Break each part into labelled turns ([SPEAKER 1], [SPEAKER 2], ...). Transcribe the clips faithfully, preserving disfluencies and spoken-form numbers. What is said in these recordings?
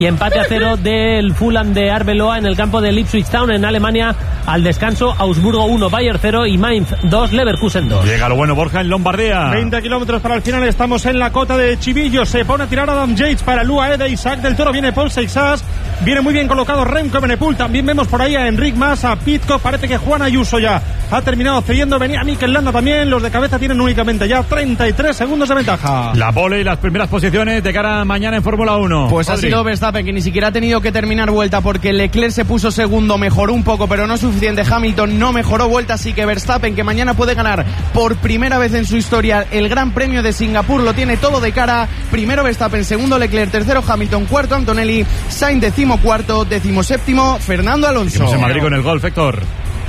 [SPEAKER 1] Y empate a cero del Fulham de Arbeloa en el campo del Ipswich Town en Alemania. Al descanso, Augsburgo uno, Bayern cero y Mainz dos, Leverkusen dos.
[SPEAKER 2] Llega lo bueno, Borja, en Lombardía.
[SPEAKER 3] veinte kilómetros para el final, estamos en la cota de Chivillo. Se pone a tirar Adam Yates para Lua Ede, Isaac del Toro, viene Paul Seixas. Viene muy bien colocado Remco Benepul. También vemos por ahí a Enric Mas, a Pitco. Parece que Juan Ayuso ya ha terminado cediendo. Venía Mikel Landa también. Los de cabeza tienen únicamente ya treinta y tres segundos de ventaja.
[SPEAKER 2] La pole y las primeras posiciones de cara a mañana en Fórmula uno.
[SPEAKER 4] Pues Adri. Ha sido Verstappen, que ni siquiera ha tenido que terminar vuelta porque Leclerc se puso segundo, mejoró un poco, pero no suficiente. Hamilton no mejoró vuelta, así que Verstappen, que mañana puede ganar por primera vez en su historia el Gran Premio de Singapur, lo tiene todo de cara. Primero Verstappen, segundo Leclerc, tercero Hamilton, cuarto Antonelli, Sainz decimocuarto, decimoséptimo Fernando Alonso.
[SPEAKER 2] Seguimos en Madrid con el golf, Héctor.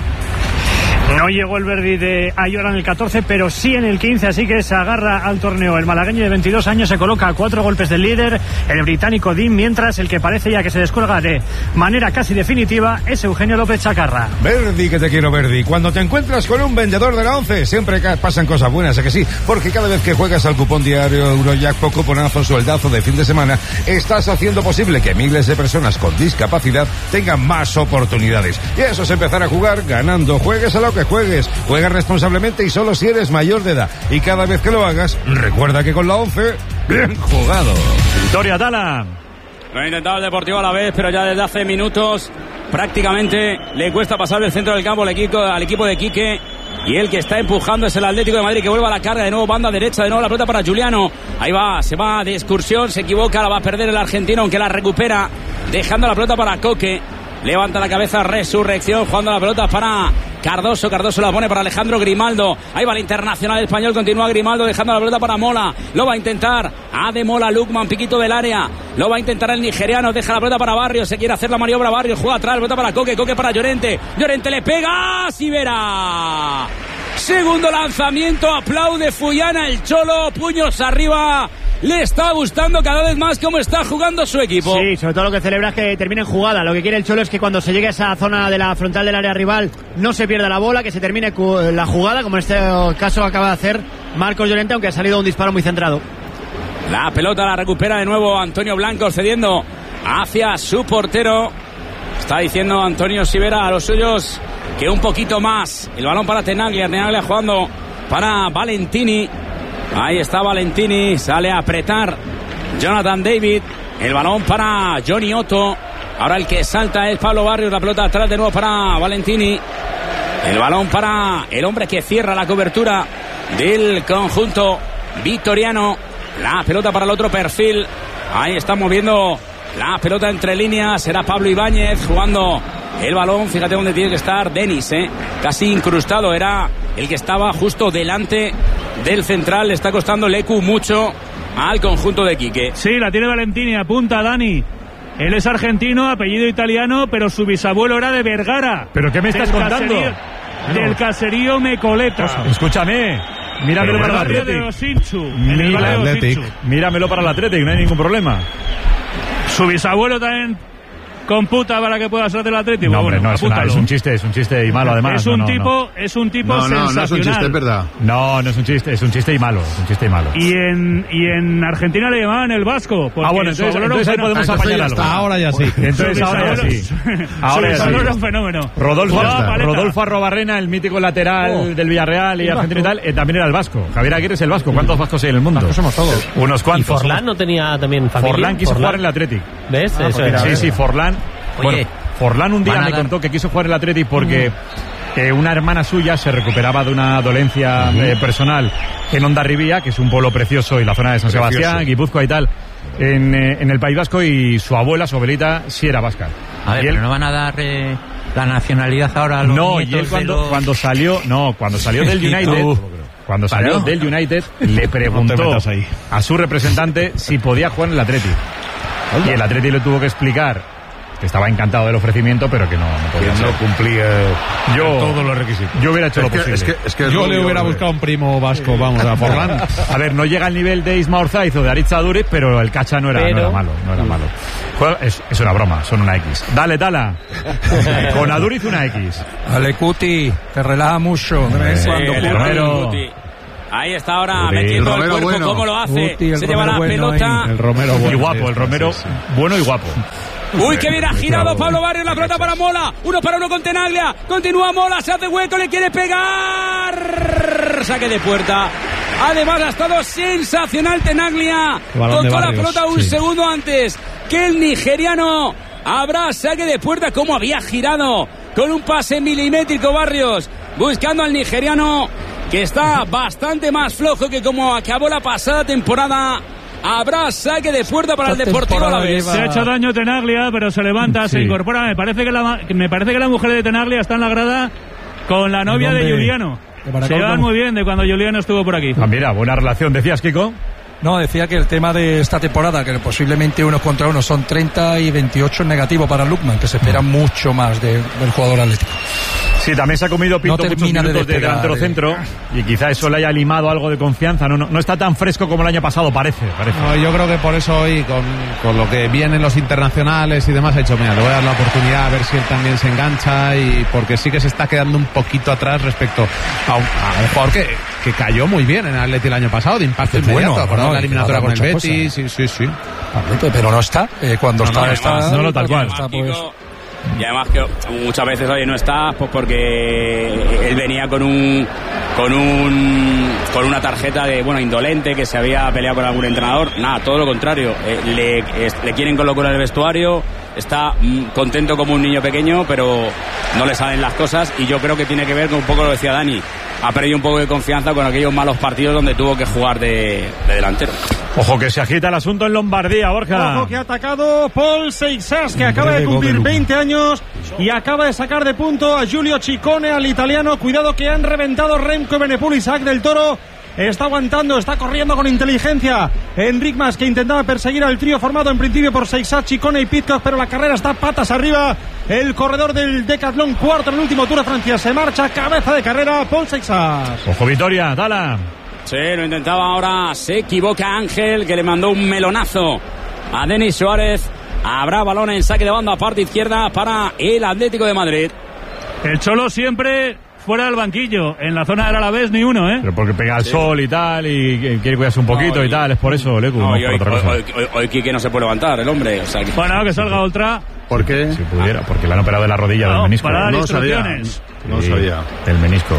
[SPEAKER 3] No llegó el Verdi de Ayora en el catorce, pero sí en el quince, así que se agarra al torneo. El malagueño de veintidós años se coloca a cuatro golpes del líder, el británico Dean, mientras el que parece ya que se descuelga de manera casi definitiva es Eugenio López Chacarra.
[SPEAKER 5] Verdi, que te quiero, Verdi. Cuando te encuentras con un vendedor de la once, siempre pasan cosas buenas, ¿a que sí? Porque cada vez que juegas al cupón diario Eurojackpot, cuponazo, sueldazo de fin de semana, estás haciendo posible que miles de personas con discapacidad tengan más oportunidades. Y eso es empezar a jugar ganando. Juegues a lo que juegues, juega responsablemente y solo si eres mayor de edad. Y cada vez que lo hagas, recuerda que con la once, bien jugado.
[SPEAKER 2] Victoria Tala.
[SPEAKER 6] Lo ha intentado el Deportivo a la vez, pero ya desde hace minutos prácticamente le cuesta pasar del centro del campo al equipo, al equipo de Quique. Y el que está empujando es el Atlético de Madrid, que vuelve a la carga de nuevo, banda derecha, de nuevo la pelota para Juliano. Ahí va, se va de excursión, se equivoca, la va a perder el argentino, aunque la recupera, dejando la pelota para Coque. Levanta la cabeza, Resurrección, jugando la pelota para Cardoso. Cardoso la pone para Alejandro Grimaldo. Ahí va el internacional español, continúa Grimaldo, dejando la pelota para Mola. Lo va a intentar a de Mola, Lukman, piquito del área. Lo va a intentar el nigeriano, deja la pelota para Barrios. Se quiere hacer la maniobra Barrios, juega atrás, la pelota para Coque, Coque para Llorente. Llorente le pega, Sivera. Segundo lanzamiento, aplaude Fuyana, el Cholo, puños arriba. Le está gustando cada vez más cómo está jugando su equipo.
[SPEAKER 7] Sí, sobre todo lo que celebra es que termine en jugada. Lo que quiere el Cholo es que cuando se llegue a esa zona de la frontal del área rival no se pierda la bola, que se termine la jugada, como en este caso acaba de hacer Marcos Llorente, aunque ha salido un disparo muy centrado.
[SPEAKER 6] La pelota la recupera de nuevo Antonio Blanco, cediendo hacia su portero. Está diciendo Antonio Sivera a los suyos que un poquito más. El balón para Tenaglia, Tenaglia jugando para Valentini. Ahí está Valentini, sale a apretar Jonathan David. El balón para Johnny Otto. Ahora el que salta es Pablo Barrios, la pelota atrás de nuevo para Valentini. El balón para el hombre que cierra la cobertura del conjunto victoriano. La pelota para el otro perfil. Ahí está moviendo la pelota entre líneas. Será Pablo Ibáñez jugando el balón. Fíjate dónde tiene que estar Denis, ¿eh? Casi incrustado. Era el que estaba justo delante del central. Le está costando Lecu mucho al conjunto de Quique.
[SPEAKER 3] Sí, la tiene Valentini, apunta Dani. Él es argentino, apellido italiano, pero su bisabuelo era de Vergara.
[SPEAKER 2] ¿Pero qué me estás
[SPEAKER 3] del
[SPEAKER 2] contando?
[SPEAKER 3] Caserío, del caserío Mecoleta.
[SPEAKER 2] Escúchame. Míramelo para el Atlético. Míramelo para el Atlético, no hay ningún problema.
[SPEAKER 3] Su bisabuelo también computa para que pueda ser del Atlético.
[SPEAKER 2] No, hombre,
[SPEAKER 3] bueno,
[SPEAKER 2] no, es, una, es un chiste, es un chiste y malo además.
[SPEAKER 3] Es un
[SPEAKER 2] no, no,
[SPEAKER 3] tipo,
[SPEAKER 2] no.
[SPEAKER 3] es un tipo
[SPEAKER 8] no,
[SPEAKER 3] sensacional.
[SPEAKER 8] No, no es un chiste, es verdad.
[SPEAKER 2] No, no es un chiste, es un chiste y malo, es un chiste y malo.
[SPEAKER 3] Y en, y en Argentina le llamaban el Vasco.
[SPEAKER 2] Ah, bueno, entonces, entonces ahí podemos
[SPEAKER 8] ah,
[SPEAKER 2] apañar algo.
[SPEAKER 8] Ahora ya sí.
[SPEAKER 2] Entonces ahora ya sí. Ahora ya sí.
[SPEAKER 3] Era un fenómeno.
[SPEAKER 2] Rodolfo, Rodolfo Arrobarrena, el mítico lateral oh. del Villarreal y Argentina y tal, eh, también era el vasco. Javier Aguirre es el vasco. ¿Cuántos vascos hay en el mundo?
[SPEAKER 1] Vascos somos todos.
[SPEAKER 2] Unos cuantos.
[SPEAKER 1] ¿Y Forlán no tenía también familia?
[SPEAKER 2] Forlán quiso Forlán. jugar en el Athletic.
[SPEAKER 1] ¿Ves?
[SPEAKER 2] Ah,
[SPEAKER 1] Eso era.
[SPEAKER 2] Sí, sí, Forlán.
[SPEAKER 1] Oye,
[SPEAKER 2] bueno, Forlán un día me
[SPEAKER 1] dar...
[SPEAKER 2] contó que quiso jugar en el Athletic porque mm. eh, una hermana suya se recuperaba de una dolencia mm. eh, personal en Hondarribía, que es un pueblo precioso, y la zona de San precioso. Sebastián, Guipúzcoa y tal, en, eh, en el País Vasco, y su abuela, su abuelita, sí era vasca.
[SPEAKER 9] A ver,
[SPEAKER 2] y él...
[SPEAKER 9] pero no van a dar eh, la nacionalidad ahora a los
[SPEAKER 2] No,
[SPEAKER 9] nietos
[SPEAKER 2] y él cuando,
[SPEAKER 9] los...
[SPEAKER 2] cuando salió, no, cuando salió del United... Cuando salió
[SPEAKER 9] ¿Vale?
[SPEAKER 2] del United, le preguntó no a su representante si podía jugar en el Athletic. Y el Athletic le tuvo que explicar que estaba encantado del ofrecimiento, pero que no, no podía
[SPEAKER 5] que no cumplía
[SPEAKER 2] yo,
[SPEAKER 5] todos los requisitos.
[SPEAKER 2] Yo hubiera hecho
[SPEAKER 8] es
[SPEAKER 2] lo
[SPEAKER 8] que,
[SPEAKER 2] posible.
[SPEAKER 8] Es que, es que yo le hubiera buscado un primo vasco, vamos, a Forlán.
[SPEAKER 2] A ver, no llega al nivel de Isma Orzaiz o de Aritz Aduriz, pero el Cacha no era, pero... no era malo, no era malo. Es, es una broma, son una X. Dale, Tala. Con Aduriz una X.
[SPEAKER 10] Ale Cuti, te relaja mucho. De vez en cuando.
[SPEAKER 2] Romero.
[SPEAKER 6] Ahí está ahora
[SPEAKER 2] Sí.
[SPEAKER 6] metiendo
[SPEAKER 2] El
[SPEAKER 6] el cuerpo,
[SPEAKER 2] bueno.
[SPEAKER 6] cómo lo hace.
[SPEAKER 2] Uti, el
[SPEAKER 6] Se lleva la
[SPEAKER 2] Romero bueno
[SPEAKER 6] pelota.
[SPEAKER 2] ahí. El Romero bueno. Y guapo, el Romero
[SPEAKER 8] Sí, sí.
[SPEAKER 2] bueno y guapo.
[SPEAKER 6] Uy, que bien ha girado Pablo Barrios, la pelota para Mola. Uno para uno con Tenaglia. Continúa Mola, se hace hueco, le quiere pegar. Saque de puerta. Además ha estado sensacional Tenaglia.
[SPEAKER 8] Balón de
[SPEAKER 6] Tocó la
[SPEAKER 8] Barrios,
[SPEAKER 6] pelota un
[SPEAKER 8] sí.
[SPEAKER 6] segundo antes que el nigeriano. Habrá saque de puerta, como había girado con un pase milimétrico Barrios, buscando al nigeriano, que está bastante más flojo que como acabó la pasada temporada. Habrá saque de puerta para el Deportivo Alavés.
[SPEAKER 10] Se ha hecho daño Tenaglia, pero se levanta,
[SPEAKER 2] Sí.
[SPEAKER 10] se incorpora. Me parece que la me parece que la mujer de Tenaglia está en la grada con la novia de
[SPEAKER 11] nombre
[SPEAKER 10] Juliano.
[SPEAKER 11] de Baracaldo.
[SPEAKER 10] Se llevan muy bien de cuando Juliano estuvo por aquí.
[SPEAKER 2] Ah, mira, buena relación, decías, Kiko.
[SPEAKER 11] No, decía que el tema de esta temporada, que posiblemente unos contra unos son treinta y veintiocho en negativo para Lukman, que se espera mucho más de, del jugador atlético.
[SPEAKER 2] Sí, también se ha comido Pinto
[SPEAKER 11] No
[SPEAKER 2] muchos
[SPEAKER 11] termina de
[SPEAKER 2] minutos de,
[SPEAKER 11] despegar,
[SPEAKER 2] delantero
[SPEAKER 11] eh.
[SPEAKER 2] centro y quizá eso le haya limado algo de confianza. No, no, no está tan fresco como el año pasado, parece. parece.
[SPEAKER 8] No, yo creo que por eso hoy, con, con lo que vienen los internacionales y demás, ha dicho, mira, le voy a dar la oportunidad a ver si él también se engancha, y porque sí que se está quedando un poquito atrás respecto a un, a un jugador que, que cayó muy bien en el Atleti el año pasado, de impacto
[SPEAKER 11] Es
[SPEAKER 8] inmediato,
[SPEAKER 11] bueno,
[SPEAKER 8] acordado
[SPEAKER 11] ¿no?
[SPEAKER 8] la
[SPEAKER 11] Y
[SPEAKER 8] eliminatoria
[SPEAKER 11] que
[SPEAKER 8] con el
[SPEAKER 11] da
[SPEAKER 8] Betis,
[SPEAKER 11] muchas
[SPEAKER 8] sí, sí, sí.
[SPEAKER 11] Pero no está. Eh, cuando
[SPEAKER 6] No,
[SPEAKER 11] está,
[SPEAKER 6] no,
[SPEAKER 11] está.
[SPEAKER 6] además,
[SPEAKER 2] no, no, tal cual.
[SPEAKER 11] está, pues,
[SPEAKER 6] Y además que muchas veces hoy no está, pues porque él venía con un con un con una tarjeta de bueno indolente, que se había peleado con algún entrenador. Nada, todo lo contrario. Eh, le, es, le quieren colocar en el vestuario, está mm, contento como un niño pequeño, pero no le salen las cosas, y yo creo que tiene que ver con un poco lo decía Dani. Ha perdido un poco de confianza con aquellos malos partidos donde tuvo que jugar de, de delantero.
[SPEAKER 2] Ojo que se agita el asunto en Lombardía, Borja.
[SPEAKER 3] Ojo que ha atacado Paul Seixas, que acaba de
[SPEAKER 2] Breve
[SPEAKER 3] cumplir
[SPEAKER 2] gol de
[SPEAKER 3] veinte años y acaba de sacar de punto a Giulio Ciccone, al italiano. Cuidado que han reventado Remco Evenepoel. Isaac del Toro está aguantando, está corriendo con inteligencia. Enric Mas, que intentaba perseguir al trío formado en principio por Seixas, Ciccone y Pidcock, pero la carrera está patas arriba. El corredor del Decathlon, cuarto en el último Tour de Francia, se marcha, cabeza de carrera Paul Seixas.
[SPEAKER 2] Ojo Vitoria, Dala.
[SPEAKER 6] Sí, lo intentaba ahora, se equivoca Ángel, que le mandó un melonazo a Denis Suárez. Habrá balón en saque de banda, parte izquierda para el Atlético de Madrid.
[SPEAKER 10] El Cholo siempre fuera del banquillo, en la zona del Alavés ni uno, ¿eh?
[SPEAKER 2] Pero porque pega el
[SPEAKER 6] Sí.
[SPEAKER 2] sol y tal, y quiere cuidarse un poquito
[SPEAKER 6] No, y-
[SPEAKER 2] y tal, es por eso, Lecu,
[SPEAKER 6] No,
[SPEAKER 2] no,
[SPEAKER 6] y
[SPEAKER 2] por
[SPEAKER 6] hoy,
[SPEAKER 2] otra cosa.
[SPEAKER 6] hoy, hoy, hoy Quique no se puede levantar, el hombre. O sea, que...
[SPEAKER 10] Bueno, que salga Ultra.
[SPEAKER 12] ¿Por qué?
[SPEAKER 2] Si pudiera, porque le han operado de la rodilla
[SPEAKER 10] No,
[SPEAKER 2] del menisco.
[SPEAKER 10] para dar
[SPEAKER 12] No sabía.
[SPEAKER 10] instrucciones.
[SPEAKER 12] No
[SPEAKER 2] Sí,
[SPEAKER 12] sabía.
[SPEAKER 2] del menisco.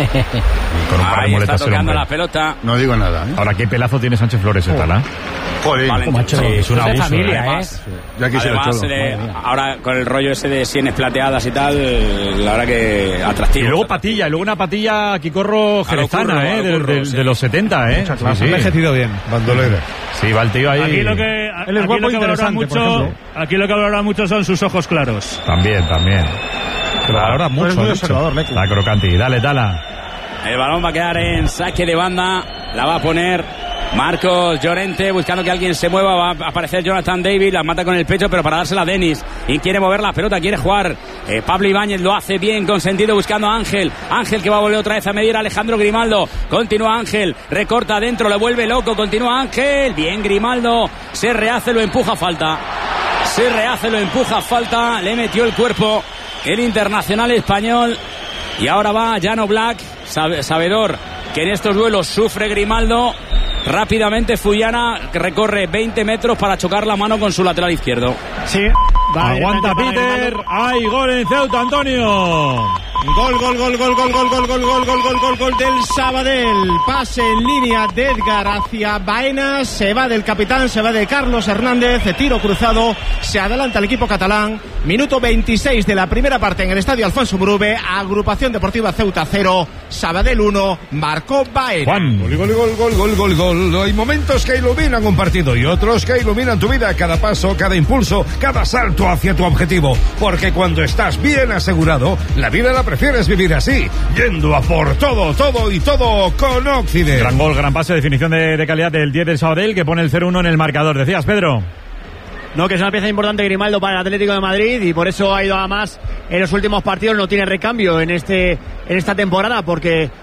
[SPEAKER 2] Y con un par de
[SPEAKER 6] Ahí está
[SPEAKER 2] muletas el
[SPEAKER 6] tocando
[SPEAKER 2] hombre.
[SPEAKER 6] la pelota.
[SPEAKER 12] No digo nada, ¿eh?
[SPEAKER 2] Ahora, qué pelazo tiene Sánchez Flores, ¿eh, Tala?
[SPEAKER 12] Joder.
[SPEAKER 6] Vale,
[SPEAKER 2] macho,
[SPEAKER 6] sí,
[SPEAKER 2] es un
[SPEAKER 6] de
[SPEAKER 2] abuso,
[SPEAKER 6] familia,
[SPEAKER 2] ¿eh?
[SPEAKER 6] Además,
[SPEAKER 12] Ya quisiera
[SPEAKER 6] además,
[SPEAKER 12] el Cholo.
[SPEAKER 6] eh, ahora con el rollo ese de sienes plateadas y tal, la verdad que
[SPEAKER 2] Y
[SPEAKER 6] atractivo.
[SPEAKER 2] luego patilla, y luego una patilla Quicorro jerezana,
[SPEAKER 6] curro,
[SPEAKER 2] ¿eh?
[SPEAKER 6] a lo
[SPEAKER 2] del-
[SPEAKER 6] curro,
[SPEAKER 2] del-
[SPEAKER 6] sí.
[SPEAKER 2] de los setenta, ¿eh?
[SPEAKER 8] Mucha
[SPEAKER 2] Sí,
[SPEAKER 8] clase.
[SPEAKER 2] sí.
[SPEAKER 8] Ha envejecido bien.
[SPEAKER 5] Bandolera.
[SPEAKER 2] Sí, va el tío ahí.
[SPEAKER 10] Aquí lo que, a-
[SPEAKER 3] Él es
[SPEAKER 10] aquí
[SPEAKER 3] guapo
[SPEAKER 10] lo
[SPEAKER 3] e
[SPEAKER 10] que valora
[SPEAKER 3] interesante, por
[SPEAKER 10] mucho,
[SPEAKER 3] ejemplo.
[SPEAKER 10] aquí lo que valora mucho son sus ojos claros.
[SPEAKER 2] También, también.
[SPEAKER 8] Valora
[SPEAKER 3] Tú eres
[SPEAKER 8] mucho,
[SPEAKER 3] muy
[SPEAKER 8] mucho.
[SPEAKER 3] observador, Lecu.
[SPEAKER 2] La crocanti. Dale, Tala.
[SPEAKER 6] El balón va a quedar en saque de banda. La va a poner Marcos Llorente, buscando que alguien se mueva. Va a aparecer Jonathan David, la mata con el pecho, pero para dársela a Denis. Y quiere mover la pelota, quiere jugar. Eh, Pablo Ibáñez lo hace bien, con sentido, buscando a Ángel. Ángel que va a volver otra vez a medir a Alejandro Grimaldo. Continúa Ángel, recorta adentro, le vuelve loco. Continúa Ángel. Bien Grimaldo. Se rehace, lo empuja, falta. Se rehace, lo empuja, falta. Le metió el cuerpo el internacional español. Y ahora va Jan Black, sabe, sabedor que en estos duelos sufre Grimaldo. Rápidamente Fuyana, que recorre veinte metros para chocar la mano con su lateral izquierdo.
[SPEAKER 7] Sí. Va,
[SPEAKER 2] Aguanta
[SPEAKER 7] directamente para
[SPEAKER 2] Peter.
[SPEAKER 7] Grimaldo.
[SPEAKER 2] Hay gol en Ceuta, Antonio.
[SPEAKER 3] Gol, gol, gol, gol, gol, gol, gol, gol, gol, gol, gol, gol, gol del Sabadell. Pase en línea de Edgar hacia Baenas. Se va del capitán, se va de Carlos Hernández. De tiro cruzado. Se adelanta el equipo catalán. Minuto veintiséis de la primera parte en el estadio Alfonso Murube. Agrupación Deportiva Ceuta cero. Sabadell uno. Marcó Baenas.
[SPEAKER 2] Juan.
[SPEAKER 5] Gol, gol, gol, gol, gol, gol, gol. Hay momentos que iluminan un partido y otros que iluminan tu vida. Cada paso, cada impulso, cada salto hacia tu objetivo. Porque cuando estás bien asegurado, la vida la prefieres vivir así, yendo a por todo, todo y todo con Occident.
[SPEAKER 2] Gran gol, gran pase, definición de, de calidad del diez del Sabadell, que pone el cero uno en el marcador. Decías, Pedro.
[SPEAKER 7] No, que es una pieza importante Grimaldo para el Atlético de Madrid y por eso ha ido a más en los últimos partidos. No tiene recambio en este en esta temporada porque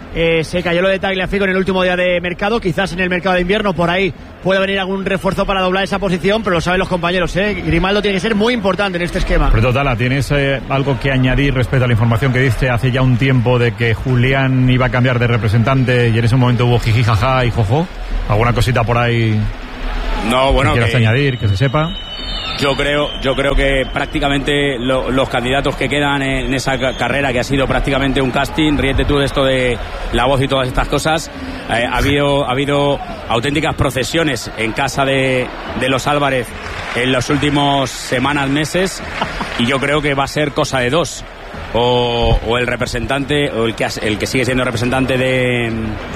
[SPEAKER 7] Eh, se cayó lo de Tagliafico en el último día de mercado, quizás en el mercado de invierno por ahí puede venir algún refuerzo para doblar esa posición, pero lo saben los compañeros, ¿eh? Grimaldo tiene que ser muy importante en este esquema.
[SPEAKER 2] Pero Tala, ¿tienes eh, algo que añadir respecto a la información que diste hace ya un tiempo de que Julián iba a cambiar de representante y en ese momento hubo jiji, jaja y jojo? ¿Alguna cosita por ahí
[SPEAKER 6] no, bueno,
[SPEAKER 2] que quieras
[SPEAKER 6] que...
[SPEAKER 2] añadir, que se sepa?
[SPEAKER 6] Yo creo, yo creo que prácticamente lo, los candidatos que quedan en esa carrera, que ha sido prácticamente un casting, ríete tú de esto de La Voz y todas estas cosas, eh, ha habido, ha habido auténticas procesiones en casa de, de los Álvarez en los últimos semanas, meses, y yo creo que va a ser cosa de dos. O, o el representante, o el que, el que sigue siendo representante de...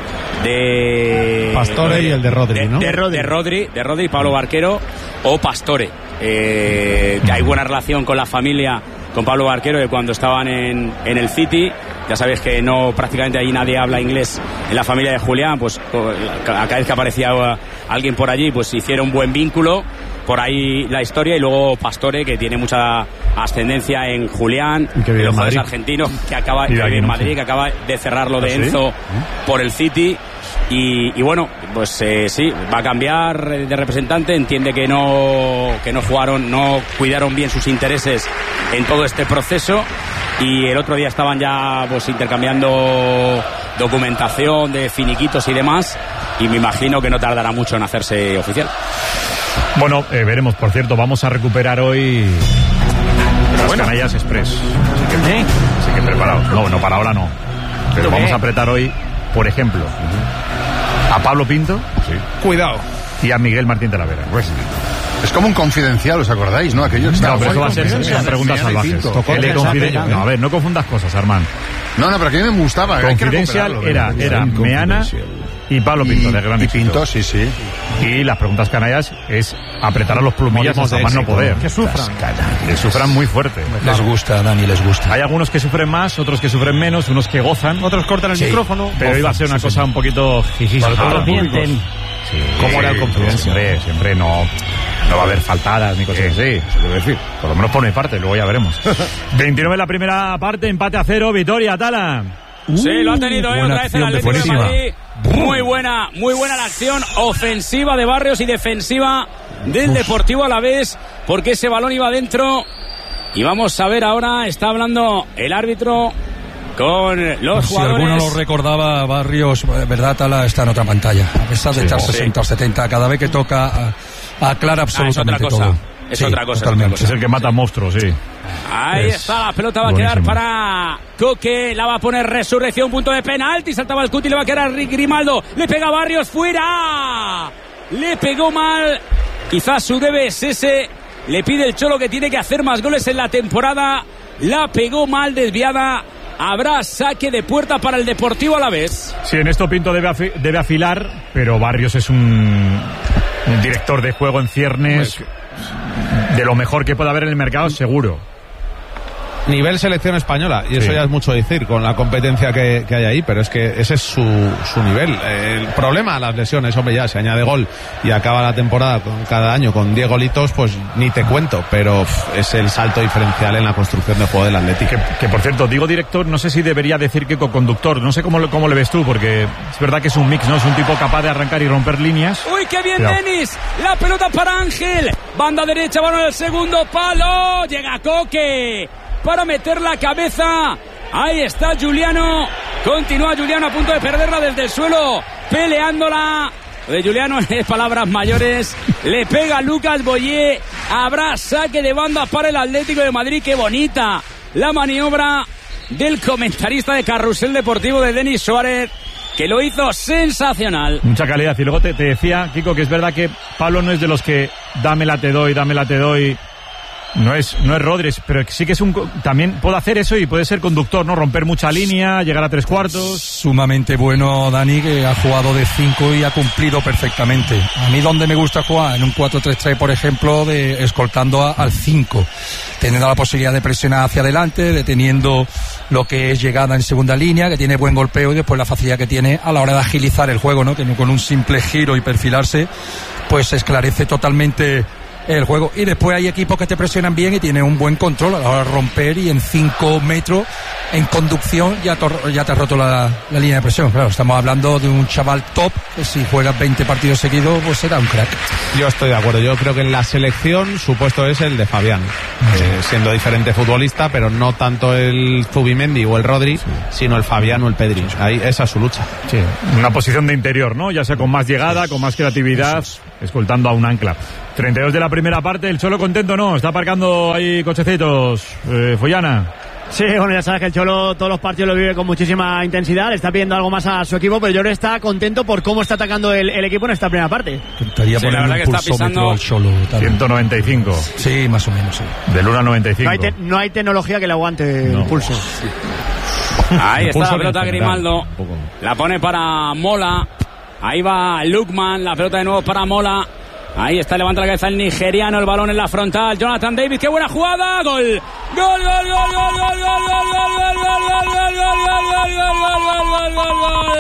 [SPEAKER 6] de
[SPEAKER 8] Pastore y el de Rodri,
[SPEAKER 6] de,
[SPEAKER 8] ¿no?
[SPEAKER 6] De, de Rodri, de Rodri, Pablo Barquero o Pastore. Eh, que hay buena relación con la familia, con Pablo Barquero, de cuando estaban en, en el City. Ya sabéis que no, prácticamente ahí nadie habla inglés en la familia de Julián, pues cada vez que aparecía alguien por allí, pues hicieron un buen vínculo. Por ahí la historia, y luego Pastore, que tiene mucha ascendencia en Julián, el ojo es argentino, que acaba de en Madrid, que acaba de cerrarlo de Enzo por el City. Y, y bueno, pues eh, sí, va a cambiar de representante, entiende que no, que no jugaron, no cuidaron bien sus intereses en todo este proceso, y el otro día estaban ya pues intercambiando documentación de finiquitos y demás, y me imagino que no tardará mucho en hacerse oficial.
[SPEAKER 2] Bueno, eh, veremos. Por cierto, vamos a recuperar hoy las bueno. Canallas Express. Así que, ¿Eh? así que preparaos. No, no, para ahora no. Pero vamos a apretar hoy, por ejemplo, a Pablo Pinto.
[SPEAKER 5] Sí.
[SPEAKER 8] Cuidado.
[SPEAKER 2] Y a Miguel Martín Talavera.
[SPEAKER 12] Pues, es como un confidencial, ¿os acordáis? ¿No? Aquello que
[SPEAKER 2] no, pero eso va a ser son preguntas salvajes. Confiden... No, a ver, no confundas cosas, Armand.
[SPEAKER 12] No, no, pero que a mí me gustaba.
[SPEAKER 2] Confidencial era, era Meana y Pablo Pinto,
[SPEAKER 12] y,
[SPEAKER 2] de gran
[SPEAKER 12] y
[SPEAKER 2] éxito.
[SPEAKER 12] Pinto, sí, sí.
[SPEAKER 2] Y las preguntas canallas es apretar a los plumillas hasta más no poder.
[SPEAKER 3] Que sufran.
[SPEAKER 2] Que sufran muy fuerte.
[SPEAKER 11] Les gusta, Dani, les gusta.
[SPEAKER 2] Hay algunos que sufren más, otros que sufren menos, unos que gozan.
[SPEAKER 3] Otros cortan el
[SPEAKER 2] sí.
[SPEAKER 3] micrófono.
[SPEAKER 2] Pero
[SPEAKER 3] Gozan,
[SPEAKER 2] iba a ser una
[SPEAKER 3] sí,
[SPEAKER 2] cosa
[SPEAKER 3] sí.
[SPEAKER 2] un poquito jijija.
[SPEAKER 1] Mienten.
[SPEAKER 2] Sí, ¿cómo era el confidencial? Siempre, siempre no, no va a haber faltadas ni cosas así. Eso quiero decir. Por lo menos por mi parte, luego ya veremos. veintinueve la primera parte, empate a cero, Vitoria, Tala.
[SPEAKER 6] Sí, lo ha tenido, eh, otra vez el Atlético de Madrid. Muy buena, muy buena la acción ofensiva de Barrios y defensiva del Uf. Deportivo Alavés, porque ese balón iba adentro. Y vamos a ver ahora, está hablando el árbitro con los
[SPEAKER 11] si
[SPEAKER 6] jugadores.
[SPEAKER 11] Si alguno lo recordaba, Barrios, verdad, Tala está en otra pantalla. A pesar de sí, estar sí. sesenta o setenta, cada vez que toca, aclara absolutamente ah, es otra cosa.
[SPEAKER 6] todo. Es sí, otra cosa.
[SPEAKER 2] Totalmente. Es el que mata monstruos, sí.
[SPEAKER 6] Ahí es está, la pelota va buenísimo. A quedar para Coque, la va a poner Resurrección, punto de penalti, saltaba el Cuti, le va a quedar a Rick Grimaldo, le pega a Barrios, fuera, le pegó mal, quizás su debe es ese, le pide el Cholo que tiene que hacer más goles en la temporada, la pegó mal, desviada, habrá saque de puerta para el Deportivo Alavés.
[SPEAKER 2] Sí, en esto Pinto debe, afi- debe afilar, pero Barrios es un, un director de juego en ciernes de lo mejor que puede haber en el mercado, seguro.
[SPEAKER 8] Nivel selección española, y eso sí. ya es mucho decir con la competencia que, que hay ahí, pero es que ese es su, su nivel. El problema, las lesiones, hombre, ya se añade gol y acaba la temporada con, cada año con diez golitos, pues ni te cuento, pero pff, es el salto diferencial en la construcción de juego del Atlético.
[SPEAKER 2] Que, que por cierto, digo director, no sé si debería decir que co-conductor, no sé cómo, cómo le ves tú, porque es verdad que es un mix, ¿no? Es un tipo capaz de arrancar y romper líneas.
[SPEAKER 6] ¡Uy, qué bien,
[SPEAKER 2] Cuidado.
[SPEAKER 6] Denis! La pelota para Ángel, banda derecha, balón al segundo palo, llega Coque para meter la cabeza, ahí está Juliano, continúa Juliano a punto de perderla desde el suelo, peleándola, de Juliano es palabras mayores, le pega Lucas Boyé, habrá saque de banda para el Atlético de Madrid, qué bonita la maniobra del comentarista de Carrusel Deportivo de Denis Suárez, que lo hizo sensacional.
[SPEAKER 2] Mucha calidad, y luego te, te decía, Kiko, que es verdad que Pablo no es de los que dámela te doy, dámela te doy. No es, no es Rodríguez, pero sí que es un, también puede hacer eso y puede ser conductor, ¿no? Romper mucha línea, llegar a tres cuartos.
[SPEAKER 11] Sumamente bueno, Dani, que ha jugado de cinco y ha cumplido perfectamente. A mí donde me gusta jugar, en un cuatro tres tres, por ejemplo, de escoltando a, al cinco, teniendo la posibilidad de presionar hacia adelante, deteniendo lo que es llegada en segunda línea, que tiene buen golpeo, y después la facilidad que tiene a la hora de agilizar el juego, ¿no? Que con un simple giro y perfilarse, pues esclarece totalmente el juego. Y después hay equipos que te presionan bien y tienen un buen control a la hora de romper, y en cinco metros en conducción ya, tor- ya te ha roto la, la línea de presión. Claro, estamos hablando de un chaval top que si juegas veinte partidos seguidos pues será un crack.
[SPEAKER 8] Yo estoy de acuerdo. Yo creo que en la selección su puesto es el de Fabián, eh, siendo diferente futbolista, pero no tanto el Zubimendi o el Rodri, sí, sino el Fabián o el Pedri. Ahí esa es su lucha.
[SPEAKER 2] Sí, una posición de interior, ¿no? Ya sea con más llegada, con más creatividad, escoltando a un ancla. treinta y dos de la primera parte, el Cholo contento, ¿no? Está aparcando ahí cochecitos, eh, Follana.
[SPEAKER 7] Sí, bueno, ya sabes que el Cholo todos los partidos lo vive con muchísima intensidad, le está pidiendo algo más a su equipo, pero yo creo que está contento por cómo está atacando el, el equipo en esta primera parte.
[SPEAKER 11] Estaría
[SPEAKER 6] sí,
[SPEAKER 11] poniendo un pulsómetro al Cholo.
[SPEAKER 2] ciento noventa y cinco.
[SPEAKER 11] Sí, más o menos, sí.
[SPEAKER 2] Del uno a noventa y cinco.
[SPEAKER 7] No hay, te, no hay tecnología que le aguante no. el pulso. Sí.
[SPEAKER 6] Ahí está la pelota Grimaldo. La pone para Mola. Ahí va Lukman, la pelota de nuevo para Mola. Ahí está, levanta la cabeza el nigeriano, el balón en la frontal. Jonathan David, qué buena jugada. Gol. Gol, gol, gol, gol, gol, gol, gol, gol, gol, gol, gol, gol, gol, gol, gol, gol,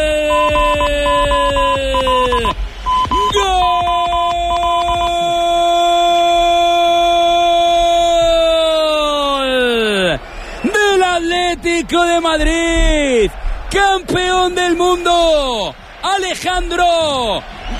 [SPEAKER 6] gol. Del Atlético de Madrid. Campeón del mundo. Alejandro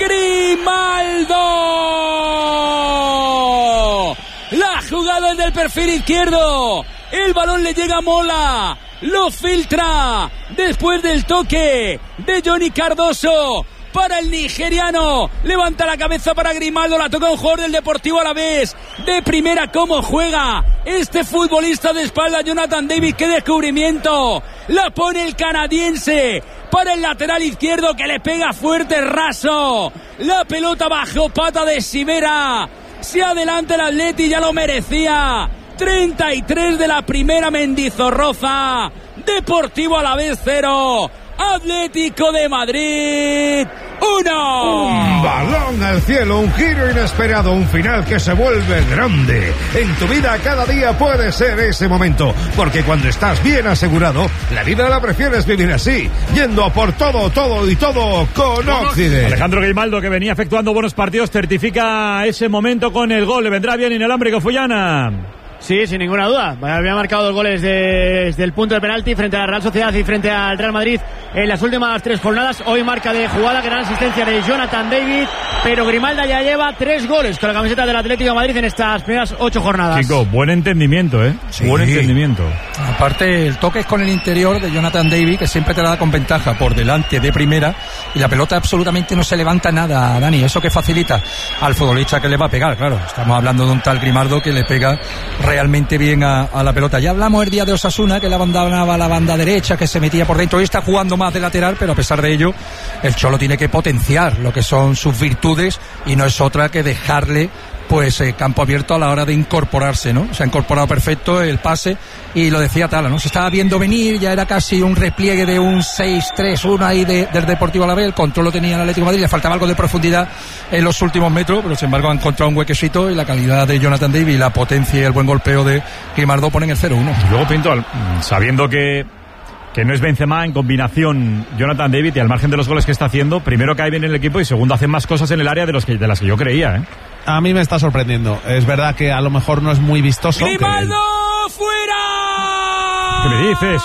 [SPEAKER 6] Grimaldo. La jugada es del perfil izquierdo. El balón le llega a Mola. Lo filtra después del toque de Johnny Cardoso para el nigeriano. Levanta la cabeza para Grimaldo. La toca un jugador del Deportivo Alavés. De primera, cómo juega este futbolista de espalda, Jonathan David. Qué descubrimiento. La pone el canadiense para el lateral izquierdo, que le pega fuerte, raso. La pelota bajo pata de Sivera. Se adelanta el Atleti, ya lo merecía. treinta y tres de la primera, Mendizorroza. Deportivo Alavés cero. Atlético de Madrid uno.
[SPEAKER 5] Un balón al cielo, un giro inesperado, un final que se vuelve grande. En tu vida cada día puede ser ese momento, porque cuando estás bien asegurado, la vida la prefieres vivir así, yendo a por todo, todo y todo con Occident.
[SPEAKER 2] Alejandro Grimaldo, que venía efectuando buenos partidos, certifica ese momento con el gol. Le vendrá bien inalámbrico, Follana.
[SPEAKER 7] Sí, sin ninguna duda. Había marcado dos goles de, desde el punto de penalti frente a la Real Sociedad y frente al Real Madrid en las últimas tres jornadas. Hoy marca de jugada, gran asistencia de Jonathan David, pero Grimaldo ya lleva tres goles con la camiseta del Atlético de Madrid en estas primeras ocho jornadas.
[SPEAKER 2] Chico, buen entendimiento, ¿eh?
[SPEAKER 11] Sí.
[SPEAKER 2] Buen entendimiento.
[SPEAKER 11] Aparte, el toque es con el interior de Jonathan David, que siempre te la da con ventaja por delante de primera, y la pelota absolutamente no se levanta nada, Dani. Eso que facilita al futbolista que le va a pegar, claro. Estamos hablando de un tal Grimaldo que le pega realmente bien a, a la pelota. Ya hablamos el día de Osasuna, que la abandonaba la banda derecha, que se metía por dentro. Hoy está jugando más de lateral, pero a pesar de ello, el Cholo tiene que potenciar lo que son sus virtudes, y no es otra que dejarle pues eh, campo abierto a la hora de incorporarse, ¿no? Se ha incorporado perfecto el pase, y lo decía Tala, ¿no? Se estaba viendo venir, ya era casi un repliegue de un seis tres uno ahí de, del Deportivo Alavés. El control lo tenía el Atlético de Madrid, le faltaba algo de profundidad en los últimos metros, pero sin embargo ha encontrado un huequecito, y la calidad de Jonathan David, la potencia y el buen golpeo de Grimaldo ponen el cero uno.
[SPEAKER 2] Luego, Pinto, sabiendo que que no es Benzema, en combinación Jonathan David, y al margen de los goles que está haciendo, primero cae bien en el equipo y segundo hace más cosas en el área de, los que, de las que yo creía, ¿eh?
[SPEAKER 8] A mí me está sorprendiendo. Es verdad que a lo mejor no es muy vistoso.
[SPEAKER 6] ¡Grimaldo que... fuera!
[SPEAKER 2] ¿Qué me dices?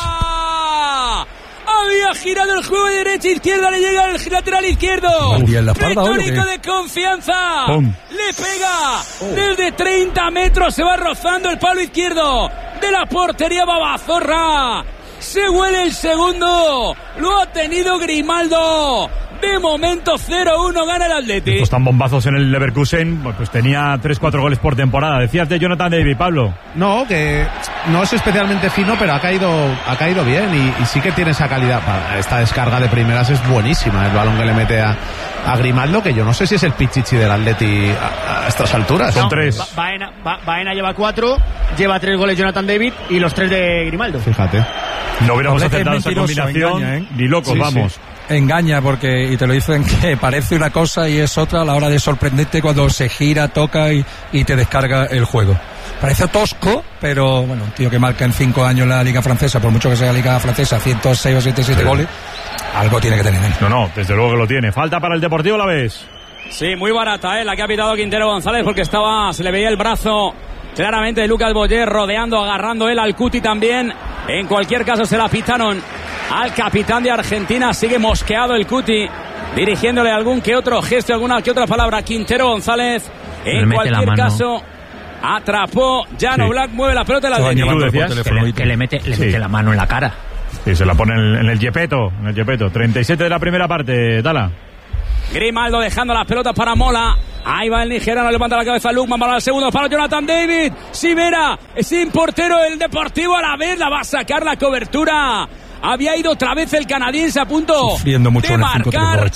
[SPEAKER 6] Había girado el juego de derecha a izquierda, le llega el lateral izquierdo. Retórico de confianza. ¡Pum! Le pega oh. desde treinta metros, se va rozando el palo izquierdo de la portería Babazorra. Se huele el segundo, lo ha tenido Grimaldo. De momento cero uno gana el Atleti.
[SPEAKER 2] Están bombazos en el Leverkusen, pues tenía tres cuatro goles por temporada. Decías de Jonathan David, Pablo.
[SPEAKER 8] No, que no es especialmente fino, pero ha caído ha caído bien, y, y sí que tiene esa calidad. Esta descarga de primeras es buenísima, el balón que le mete a, a Grimaldo, que yo no sé si es el pichichi del Atleti a, a estas alturas.
[SPEAKER 7] Son
[SPEAKER 8] no,
[SPEAKER 7] tres. Ba- Baena, ba- Baena lleva cuatro, lleva tres goles Jonathan David y los tres de Grimaldo.
[SPEAKER 8] Fíjate.
[SPEAKER 2] No hubiéramos aceptado esa combinación, engaña, ¿eh? Ni locos, sí, vamos.
[SPEAKER 11] Sí. Engaña, porque, y te lo dicen, que parece una cosa y es otra a la hora de sorprenderte cuando se gira, toca y, y te descarga el juego. Parece tosco, pero bueno, un tío que marca en cinco años la Liga Francesa, por mucho que sea la Liga Francesa, ciento seis o ciento siete sí. goles, algo tiene que tener.
[SPEAKER 2] No, no, desde luego que lo tiene. Falta para el Deportivo Alavés.
[SPEAKER 6] Sí, muy barata, ¿eh? La que ha pitado Quintero González porque estaba, se le veía el brazo claramente de Lucas Boyer rodeando, agarrando él al Cuti también. En cualquier caso se la pitaron al capitán de Argentina. Sigue mosqueado el Cuti, dirigiéndole algún que otro gesto, alguna que otra palabra. Quintero González, en cualquier caso, atrapó. Jan Oblak, mueve la pelota y la
[SPEAKER 9] de que, le, que le mete, le sí. mete la mano en la cara.
[SPEAKER 2] Sí, se la pone en el, en el yepeto, en el yepeto. treinta y siete de la primera parte, Tala.
[SPEAKER 6] Grimaldo dejando las pelotas para Mola. Ahí va el nigeriano, levanta la cabeza Lukman para el segundo para Jonathan David. Sivera, sin portero el Deportivo a la vez, la va a sacar la cobertura. Había ido otra vez el canadiense a punto
[SPEAKER 11] Sufriendo mucho
[SPEAKER 6] de marcar.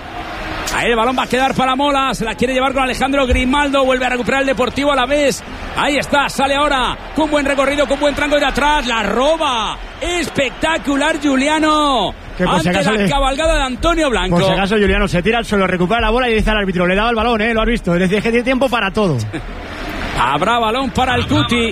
[SPEAKER 6] Ahí el balón va a quedar para Mola, se la quiere llevar con Alejandro Grimaldo, vuelve a recuperar el Deportivo a la vez. Ahí está, sale ahora con buen recorrido, con buen tranco de atrás, la roba. Espectacular Juliano. Que por ante si acaso la le... cabalgada de Antonio Blanco.
[SPEAKER 7] Por si acaso Juliano se tira al suelo, recupera la bola y dice al árbitro, le daba el balón, ¿eh? Lo has visto, es decir, que tiene tiempo para todo.
[SPEAKER 6] Habrá balón para el Cuti.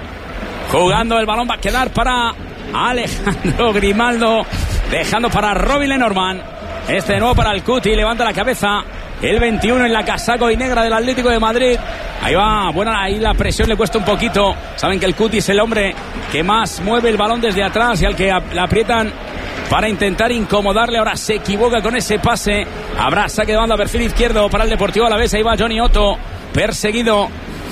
[SPEAKER 6] Jugando el balón va a quedar para Alejandro Grimaldo, dejando para Robin Lenormand. Este de nuevo para el Cuti, levanta la cabeza. El veintiuno en la casaco y negra del Atlético de Madrid. Ahí va, bueno, ahí la presión le cuesta un poquito. Saben que el Cuti es el hombre que más mueve el balón desde atrás y al que le aprietan para intentar incomodarle. Ahora se equivoca con ese pase. Habrá saque de banda, perfil izquierdo para el Deportivo Alavés. Ahí va Johnny Otto, perseguido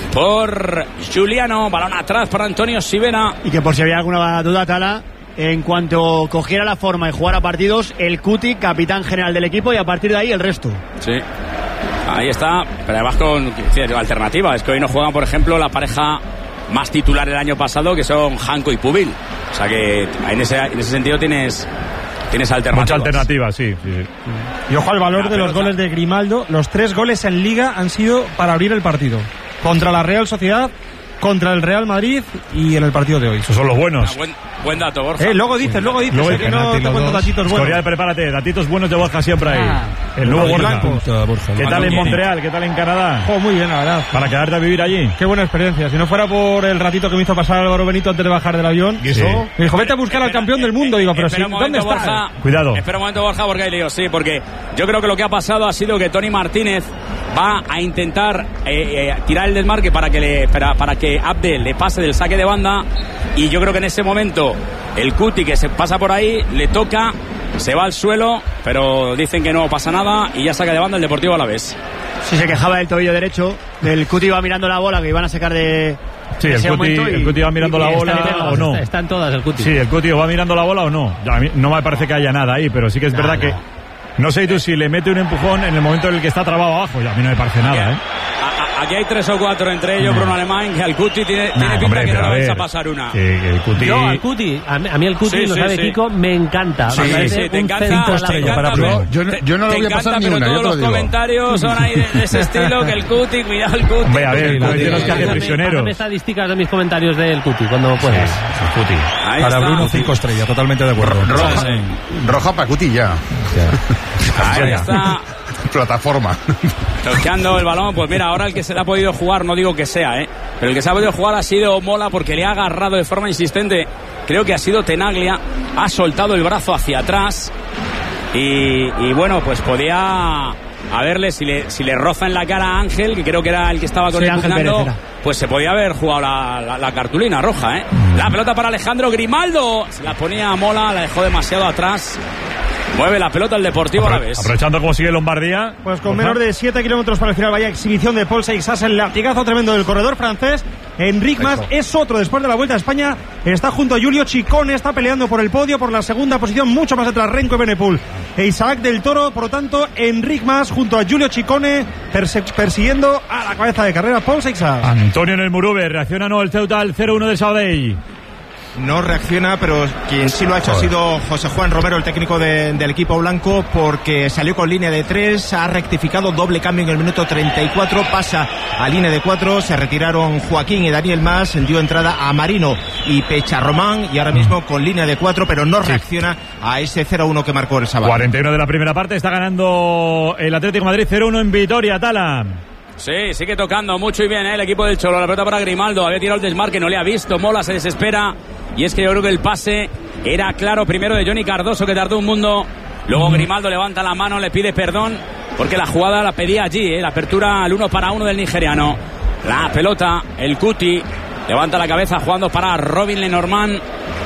[SPEAKER 6] por Juliano. Balón atrás para Antonio Sivera.
[SPEAKER 7] Y que por si había alguna duda, Tala, en cuanto cogiera la forma y jugara partidos, el Cuti, capitán general del equipo, y a partir de ahí el resto.
[SPEAKER 6] Sí, ahí está, pero además con alternativa. Es que hoy no juegan, por ejemplo, la pareja más titular del año pasado, que son Janko y Pubil. O sea que en ese, en ese sentido tienes tienes alternativas.
[SPEAKER 2] Mucha alternativa, sí, sí, sí.
[SPEAKER 3] Y ojo al valor la de pelota. Los goles de Grimaldo. Los tres goles en Liga han sido para abrir el partido. Contra la Real Sociedad, contra el Real Madrid y en el partido de hoy.
[SPEAKER 2] Esos son los buenos.
[SPEAKER 6] Ah, buen, buen dato, Borja.
[SPEAKER 3] Eh, luego dices, luego dices. Luego, eh, que no te cuento datitos buenos.
[SPEAKER 2] Escorial, prepárate, datitos buenos de Borja siempre ahí. Ah, el nuevo Borja. Borja. ¿Qué tal en Montreal? ¿Qué tal en Canadá?
[SPEAKER 3] Oh, muy bien, la verdad.
[SPEAKER 2] Para quedarte a vivir allí.
[SPEAKER 3] Qué buena experiencia. Si no fuera por el ratito que me hizo pasar Álvaro Benito antes de bajar del avión.
[SPEAKER 2] ¿Y eso? Sí.
[SPEAKER 3] Me dijo, vete a buscar espera, al campeón del mundo. Digo, pero sí, ¿dónde está?
[SPEAKER 6] Borja,
[SPEAKER 2] Cuidado.
[SPEAKER 6] Espera un momento, Borja, porque hay lío. Sí, porque yo creo que lo que ha pasado ha sido que Tony Martínez va a intentar eh, eh, tirar el desmarque para que le para, para que Abdel le pase del saque de banda, y yo creo que en ese momento el Cuti, que se pasa por ahí, le toca, se va al suelo, pero dicen que no pasa nada y ya saca de banda el Deportivo Alavés.
[SPEAKER 7] Sí, se quejaba del tobillo derecho, el Cuti iba mirando la bola que iban a sacar de...
[SPEAKER 2] Sí, el Cuti, y, el Cuti va mirando y, la bola está o no.
[SPEAKER 1] Están todas el Cuti.
[SPEAKER 2] Sí, el Cuti va mirando la bola o no. A mí no me parece que haya nada ahí, pero sí que es no, verdad no. que... No sé tú si le mete un empujón en el momento en el que está trabado abajo. Ya a mí no me parece nada, ¿eh?
[SPEAKER 6] Aquí hay tres o cuatro, entre ellos Bruno Alemán, que al Cuti tiene, nah, tiene pinta hombre, que no le vais a pasar una.
[SPEAKER 2] Que, que el Cuti...
[SPEAKER 1] Yo al Cuti, a mí, a mí el Cuti, sí, lo sí, sabe sí. Kiko, me encanta.
[SPEAKER 6] Sí,
[SPEAKER 1] me
[SPEAKER 6] sí, te encanta.
[SPEAKER 11] Cinco estrellas para Bruno. Yo, yo no lo voy a pasar ni una,
[SPEAKER 6] pero
[SPEAKER 11] yo
[SPEAKER 6] todos los
[SPEAKER 11] digo.
[SPEAKER 6] Comentarios son ahí de, de ese estilo, que el Cuti, cuidado el Cuti.
[SPEAKER 2] Ve a ver, los que hace prisioneros.
[SPEAKER 1] Pásame estadísticas de mis comentarios del Cuti, cuando puedas.
[SPEAKER 2] Sí, el Cuti.
[SPEAKER 11] Ahí para está. Bruno, cinco estrellas, totalmente de acuerdo.
[SPEAKER 12] Roja, sí. Roja para Cuti ya.
[SPEAKER 6] Ahí está.
[SPEAKER 12] Plataforma.
[SPEAKER 6] Tocando el balón, pues mira, ahora el que se le ha podido jugar, no digo que sea, ¿eh? Pero el que se ha podido jugar ha sido Mola, porque le ha agarrado de forma insistente. Creo que ha sido Tenaglia, ha soltado el brazo hacia atrás y, y bueno, pues podía a verle si le, si le roza en la cara a Ángel, que creo que era el que estaba con
[SPEAKER 7] sí,
[SPEAKER 6] él pugnando, pues se podía haber jugado la, la, la cartulina roja, ¿eh? La pelota para Alejandro Grimaldo, se la ponía a Mola, la dejó demasiado atrás. Mueve la pelota el Deportivo
[SPEAKER 2] Apro-
[SPEAKER 6] Alavés.
[SPEAKER 2] Aprovechando como sigue Lombardía.
[SPEAKER 3] Pues con menos de siete kilómetros para el final, vaya exhibición de Paul Seixas, el latigazo tremendo del corredor francés. Enric Mas es otro después de la Vuelta a España. Está junto a Giulio Ciccone, está peleando por el podio, por la segunda posición, mucho más atrás Renko Evenepoel e Isaac del Toro. Por lo tanto, Enric Mas junto a Giulio Ciccone perse- persiguiendo a la cabeza de carrera Paul Seixas.
[SPEAKER 2] Antonio en el Murube, reacciona no el Ceuta al cero uno del Sabadell.
[SPEAKER 13] No reacciona, pero quien sí lo ha hecho Joder. ha sido José Juan Romero, el técnico de, del equipo blanco, porque salió con línea de tres, ha rectificado, doble cambio en el minuto treinta y cuatro, pasa a línea de cuatro, se retiraron Joaquín y Daniel Mas, dio entrada a Marino y Pecharromán, y ahora mismo con línea de cuatro, pero no reacciona a ese cero uno que marcó el sábado.
[SPEAKER 2] cuarenta y uno de la primera parte, está ganando el Atlético de Madrid cero uno en Vitoria, Tala.
[SPEAKER 6] Sí, sigue tocando mucho y bien, ¿eh? El equipo del Cholo. La pelota para Grimaldo. Había tirado el desmarque, no le ha visto. Mola se desespera. Y es que yo creo que el pase era claro primero de Johnny Cardoso, que tardó un mundo. Luego Grimaldo levanta la mano, le pide perdón. porque la jugada la pedía allí, ¿eh? La apertura al uno para uno del nigeriano. La pelota, el Cuti, levanta la cabeza jugando para Robin Lenormand.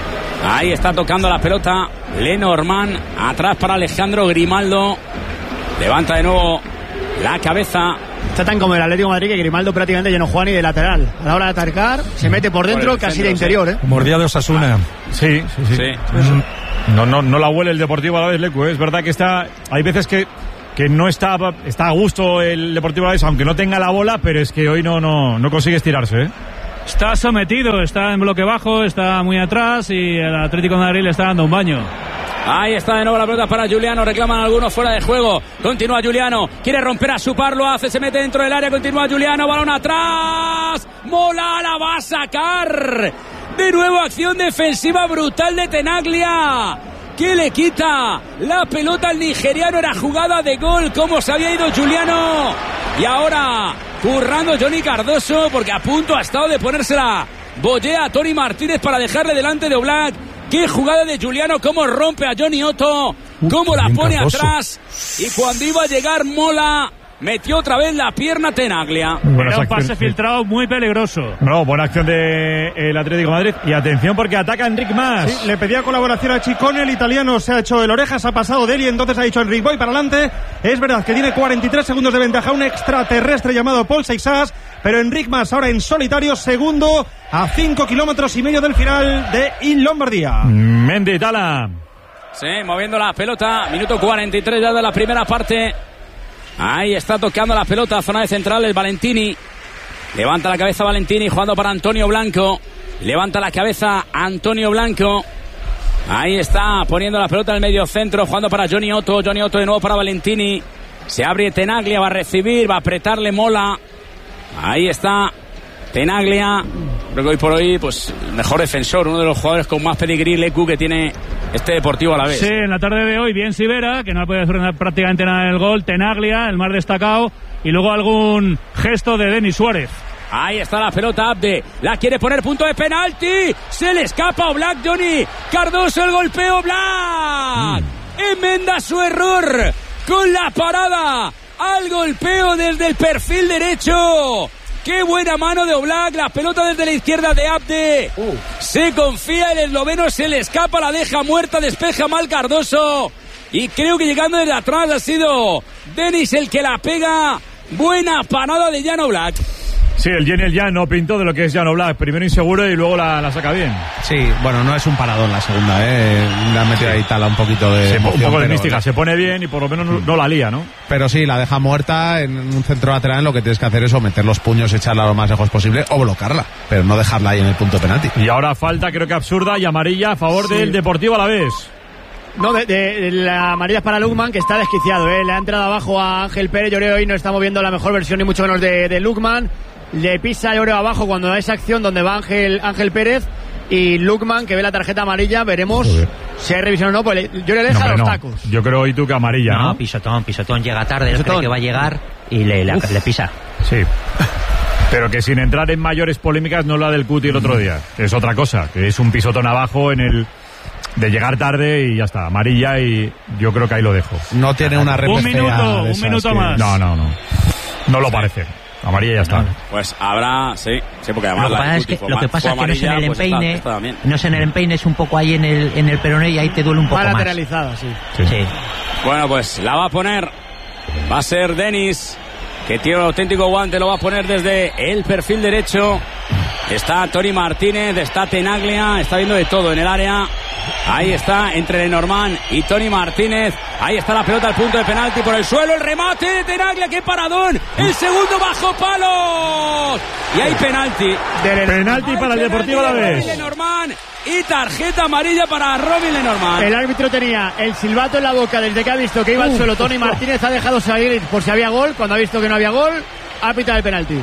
[SPEAKER 6] Ahí está tocando la pelota Lenormand, atrás para Alejandro Grimaldo. Levanta de nuevo la cabeza.
[SPEAKER 7] Está tan como el Atlético de Madrid que Grimaldo prácticamente ya no juega ni de lateral. A la hora de atacar, se mete por dentro, por casi centro, de interior, ¿eh?
[SPEAKER 11] Mordía de Osasuna.
[SPEAKER 2] Sí, sí, sí. sí. No, no, no la huele el Deportivo Alavés, Lecu, ¿eh? Es verdad que está, hay veces que, que no está, está a gusto el Deportivo Alavés, aunque no tenga la bola, pero es que hoy no, no, no consigue estirarse, ¿eh?
[SPEAKER 10] Está sometido, está en bloque bajo, está muy atrás y el Atlético de Madrid le está dando un baño.
[SPEAKER 6] Ahí está de nuevo la pelota para Juliano, reclaman algunos fuera de juego. Continúa Juliano, quiere romper a Supar, lo hace, se mete dentro del área, continúa Juliano, balón atrás. Mola la va a sacar. De nuevo acción defensiva brutal de Tenaglia, que le quita la pelota al nigeriano. Era jugada de gol, como se había ido Juliano. Y ahora currando Johnny Cardoso, porque a punto ha estado de ponérsela Bollea a Tony Martínez para dejarle delante de Oblak. Qué jugada de Juliano, cómo rompe a Johnny Otto, cómo la pone atrás. Y cuando iba a llegar Mola, metió otra vez la pierna Tenaglia.
[SPEAKER 10] Era un pase filtrado muy peligroso.
[SPEAKER 2] No, buena acción del Atlético de Madrid. Y atención porque ataca Enric Mas.
[SPEAKER 3] Sí, le pedía colaboración a Chicone, el italiano se ha hecho el orejas, ha pasado de él y entonces ha dicho Enric, voy para adelante. Es verdad que tiene cuarenta y tres segundos de ventaja, un extraterrestre llamado Paul Seixas, pero Enric Mas ahora en solitario, segundo a cinco kilómetros y medio del final de In Lombardía.
[SPEAKER 2] Mendy, Tala.
[SPEAKER 6] Sí, moviendo la pelota, minuto cuarenta y tres ya de la primera parte. Ahí está tocando la pelota, zona de centrales, Valentini. Levanta la cabeza Valentini, jugando para Antonio Blanco. Levanta la cabeza Antonio Blanco. Ahí está poniendo la pelota en el medio centro, jugando para Johnny Otto. Johnny Otto de nuevo para Valentini. Se abre Tenaglia, va a recibir, va a apretarle Mola. Ahí está Tenaglia. Creo que hoy por hoy, pues, mejor defensor, uno de los jugadores con más pedigrí, Lecu, que tiene este Deportivo Alavés.
[SPEAKER 10] Sí, en la tarde de hoy, bien Sivera, que no ha podido hacer prácticamente nada en el gol. Tenaglia, el más destacado. Y luego algún gesto de Denis Suárez.
[SPEAKER 6] Ahí está la pelota, Abde. La quiere poner, punto de penalti. Se le escapa a Oblak, Johnny Cardoso, el golpeo, Oblak. Mm. Enmenda su error con la parada al golpeo desde el perfil derecho. ¡Qué buena mano de Oblak! La pelota desde la izquierda de Abde. Uh. Se confía, el esloveno se le escapa, la deja muerta, despeja mal Cardoso. Y creo que llegando desde atrás ha sido Denis el que la pega. Buena parada de Jan Oblak.
[SPEAKER 2] Sí, el Jan el Jan no pintó de lo que es Jan Oblak. Primero inseguro y luego la, la saca bien.
[SPEAKER 8] Sí, bueno, no es un paradón la segunda, ¿eh? Le han metido sí. ahí Tala un poquito de
[SPEAKER 2] sí,
[SPEAKER 8] emoción,
[SPEAKER 2] un poco de
[SPEAKER 8] pero,
[SPEAKER 2] mística. Se pone bien y por lo menos no, no la lía, ¿no?
[SPEAKER 8] Pero sí, la deja muerta en un centro lateral. Lo que tienes que hacer es o meter los puños, echarla lo más lejos posible o bloquearla, pero no dejarla ahí en el punto de penalti.
[SPEAKER 2] Y ahora falta, creo que absurda y amarilla a favor sí. del Deportivo Alavés.
[SPEAKER 7] No, de, de, de la amarilla es para Lukman, que está desquiciado, ¿eh? Le ha entrado abajo a Ángel Pérez. Yo creo que hoy no estamos viendo la mejor versión ni mucho menos de, de Lukman. Le pisa, yo creo, abajo cuando da esa acción donde va Ángel, Ángel Pérez. Y Lukman, que ve la tarjeta amarilla, veremos Joder. si hay revisión o no. Pues yo le dejo no, los no. tacos.
[SPEAKER 2] Yo creo hoy tú que amarilla, ¿no?
[SPEAKER 9] No, pisotón, pisotón. Llega tarde, él cree que va a llegar y le, le, le pisa.
[SPEAKER 2] Sí. Pero que sin entrar en mayores polémicas, no la del Cuti el otro día. Es otra cosa, que es un pisotón abajo en el... de llegar tarde y ya está, amarilla, y yo creo que ahí lo dejo.
[SPEAKER 8] No tiene una
[SPEAKER 10] repestea. Un minuto, un minuto que... más.
[SPEAKER 2] No, no, no. No lo parece. Amarilla ya está.
[SPEAKER 6] Pues habrá, sí, sí, porque además
[SPEAKER 9] lo,
[SPEAKER 6] la
[SPEAKER 9] es que, lo que pasa es que no es en el
[SPEAKER 6] pues
[SPEAKER 9] empeine,
[SPEAKER 6] está, está
[SPEAKER 9] no es en el empeine, es un poco ahí en el en el peroné y ahí te duele un poco más.
[SPEAKER 7] lateralizada, sí.
[SPEAKER 9] Sí. sí.
[SPEAKER 6] Bueno, pues la va a poner, va a ser Denis, que tiene un auténtico guante, lo va a poner desde el perfil derecho. Está Tony Martínez, está Tenaglia, está viendo de todo en el área. Ahí está, entre Lenormand y Tony Martínez. Ahí está la pelota al punto de penalti por el suelo. El remate de Tenaglia, qué paradón. El segundo bajo palos. Y hay penalti.
[SPEAKER 2] Penalti para el Deportivo Alavés.
[SPEAKER 6] Lenormand y tarjeta amarilla para Robin Lenormand.
[SPEAKER 7] El árbitro tenía el silbato en la boca desde que ha visto que iba al suelo. Tony Martínez ha dejado salir por si había gol. Cuando ha visto que no había gol, ha pitado el penalti.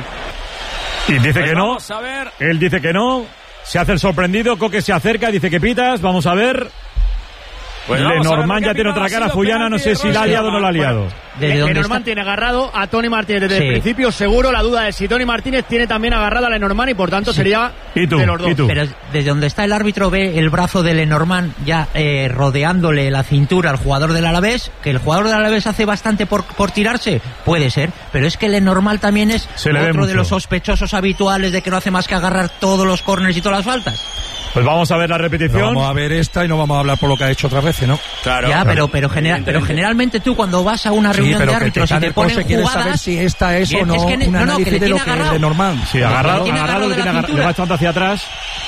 [SPEAKER 2] Y dice
[SPEAKER 6] pues
[SPEAKER 2] que no. Él dice que no. Se hace el sorprendido. Coque se acerca, dice que pitas. Vamos a ver.
[SPEAKER 6] Pues
[SPEAKER 2] Lenormand ya tiene otra cara, Fullana no sé si la ha liado o no la ha liado.
[SPEAKER 7] Lenormand tiene agarrado a Tony Martínez desde
[SPEAKER 9] Sí.
[SPEAKER 7] el principio, seguro. La duda es si Tony Martínez tiene también agarrado a Lenormand y por tanto sería
[SPEAKER 2] ¿Y tú?
[SPEAKER 7] de los dos.
[SPEAKER 2] ¿Y tú?
[SPEAKER 9] Pero desde donde está el árbitro ve el brazo de Lenormand ya eh, rodeándole la cintura al jugador del Alavés, que el jugador del Alavés hace bastante por, por tirarse, puede ser, pero es que Lenormand también es
[SPEAKER 2] Se le ve
[SPEAKER 9] otro de
[SPEAKER 2] mucho.
[SPEAKER 9] los sospechosos habituales de que no hace más que agarrar todos los córneres y todas las faltas.
[SPEAKER 2] Pues vamos a ver la
[SPEAKER 11] Pero
[SPEAKER 2] repetición.
[SPEAKER 11] vamos a ver esta y no vamos a hablar por lo que ha hecho otras veces, ¿no?
[SPEAKER 6] Claro.
[SPEAKER 9] Ya, pero pero, genera- pero generalmente tú cuando vas a una
[SPEAKER 11] Sí,
[SPEAKER 9] reunión
[SPEAKER 11] pero
[SPEAKER 9] de
[SPEAKER 11] que
[SPEAKER 9] árbitros
[SPEAKER 11] te
[SPEAKER 9] y te
[SPEAKER 11] se
[SPEAKER 9] ponen
[SPEAKER 11] quiere
[SPEAKER 9] jugadas,
[SPEAKER 11] saber si esta es
[SPEAKER 9] bien,
[SPEAKER 11] o no
[SPEAKER 9] es que ne-
[SPEAKER 11] un
[SPEAKER 9] no, no, que
[SPEAKER 11] análisis
[SPEAKER 9] le
[SPEAKER 11] de lo
[SPEAKER 9] tiene
[SPEAKER 11] que es
[SPEAKER 9] agarrado.
[SPEAKER 11] Lenormand.
[SPEAKER 2] Sí, agarrado,
[SPEAKER 9] tiene
[SPEAKER 2] agarrado,
[SPEAKER 9] agarrado
[SPEAKER 2] le
[SPEAKER 9] de
[SPEAKER 2] tiene
[SPEAKER 9] la
[SPEAKER 2] agarrado,
[SPEAKER 9] cintura.
[SPEAKER 2] le va echando hacia atrás.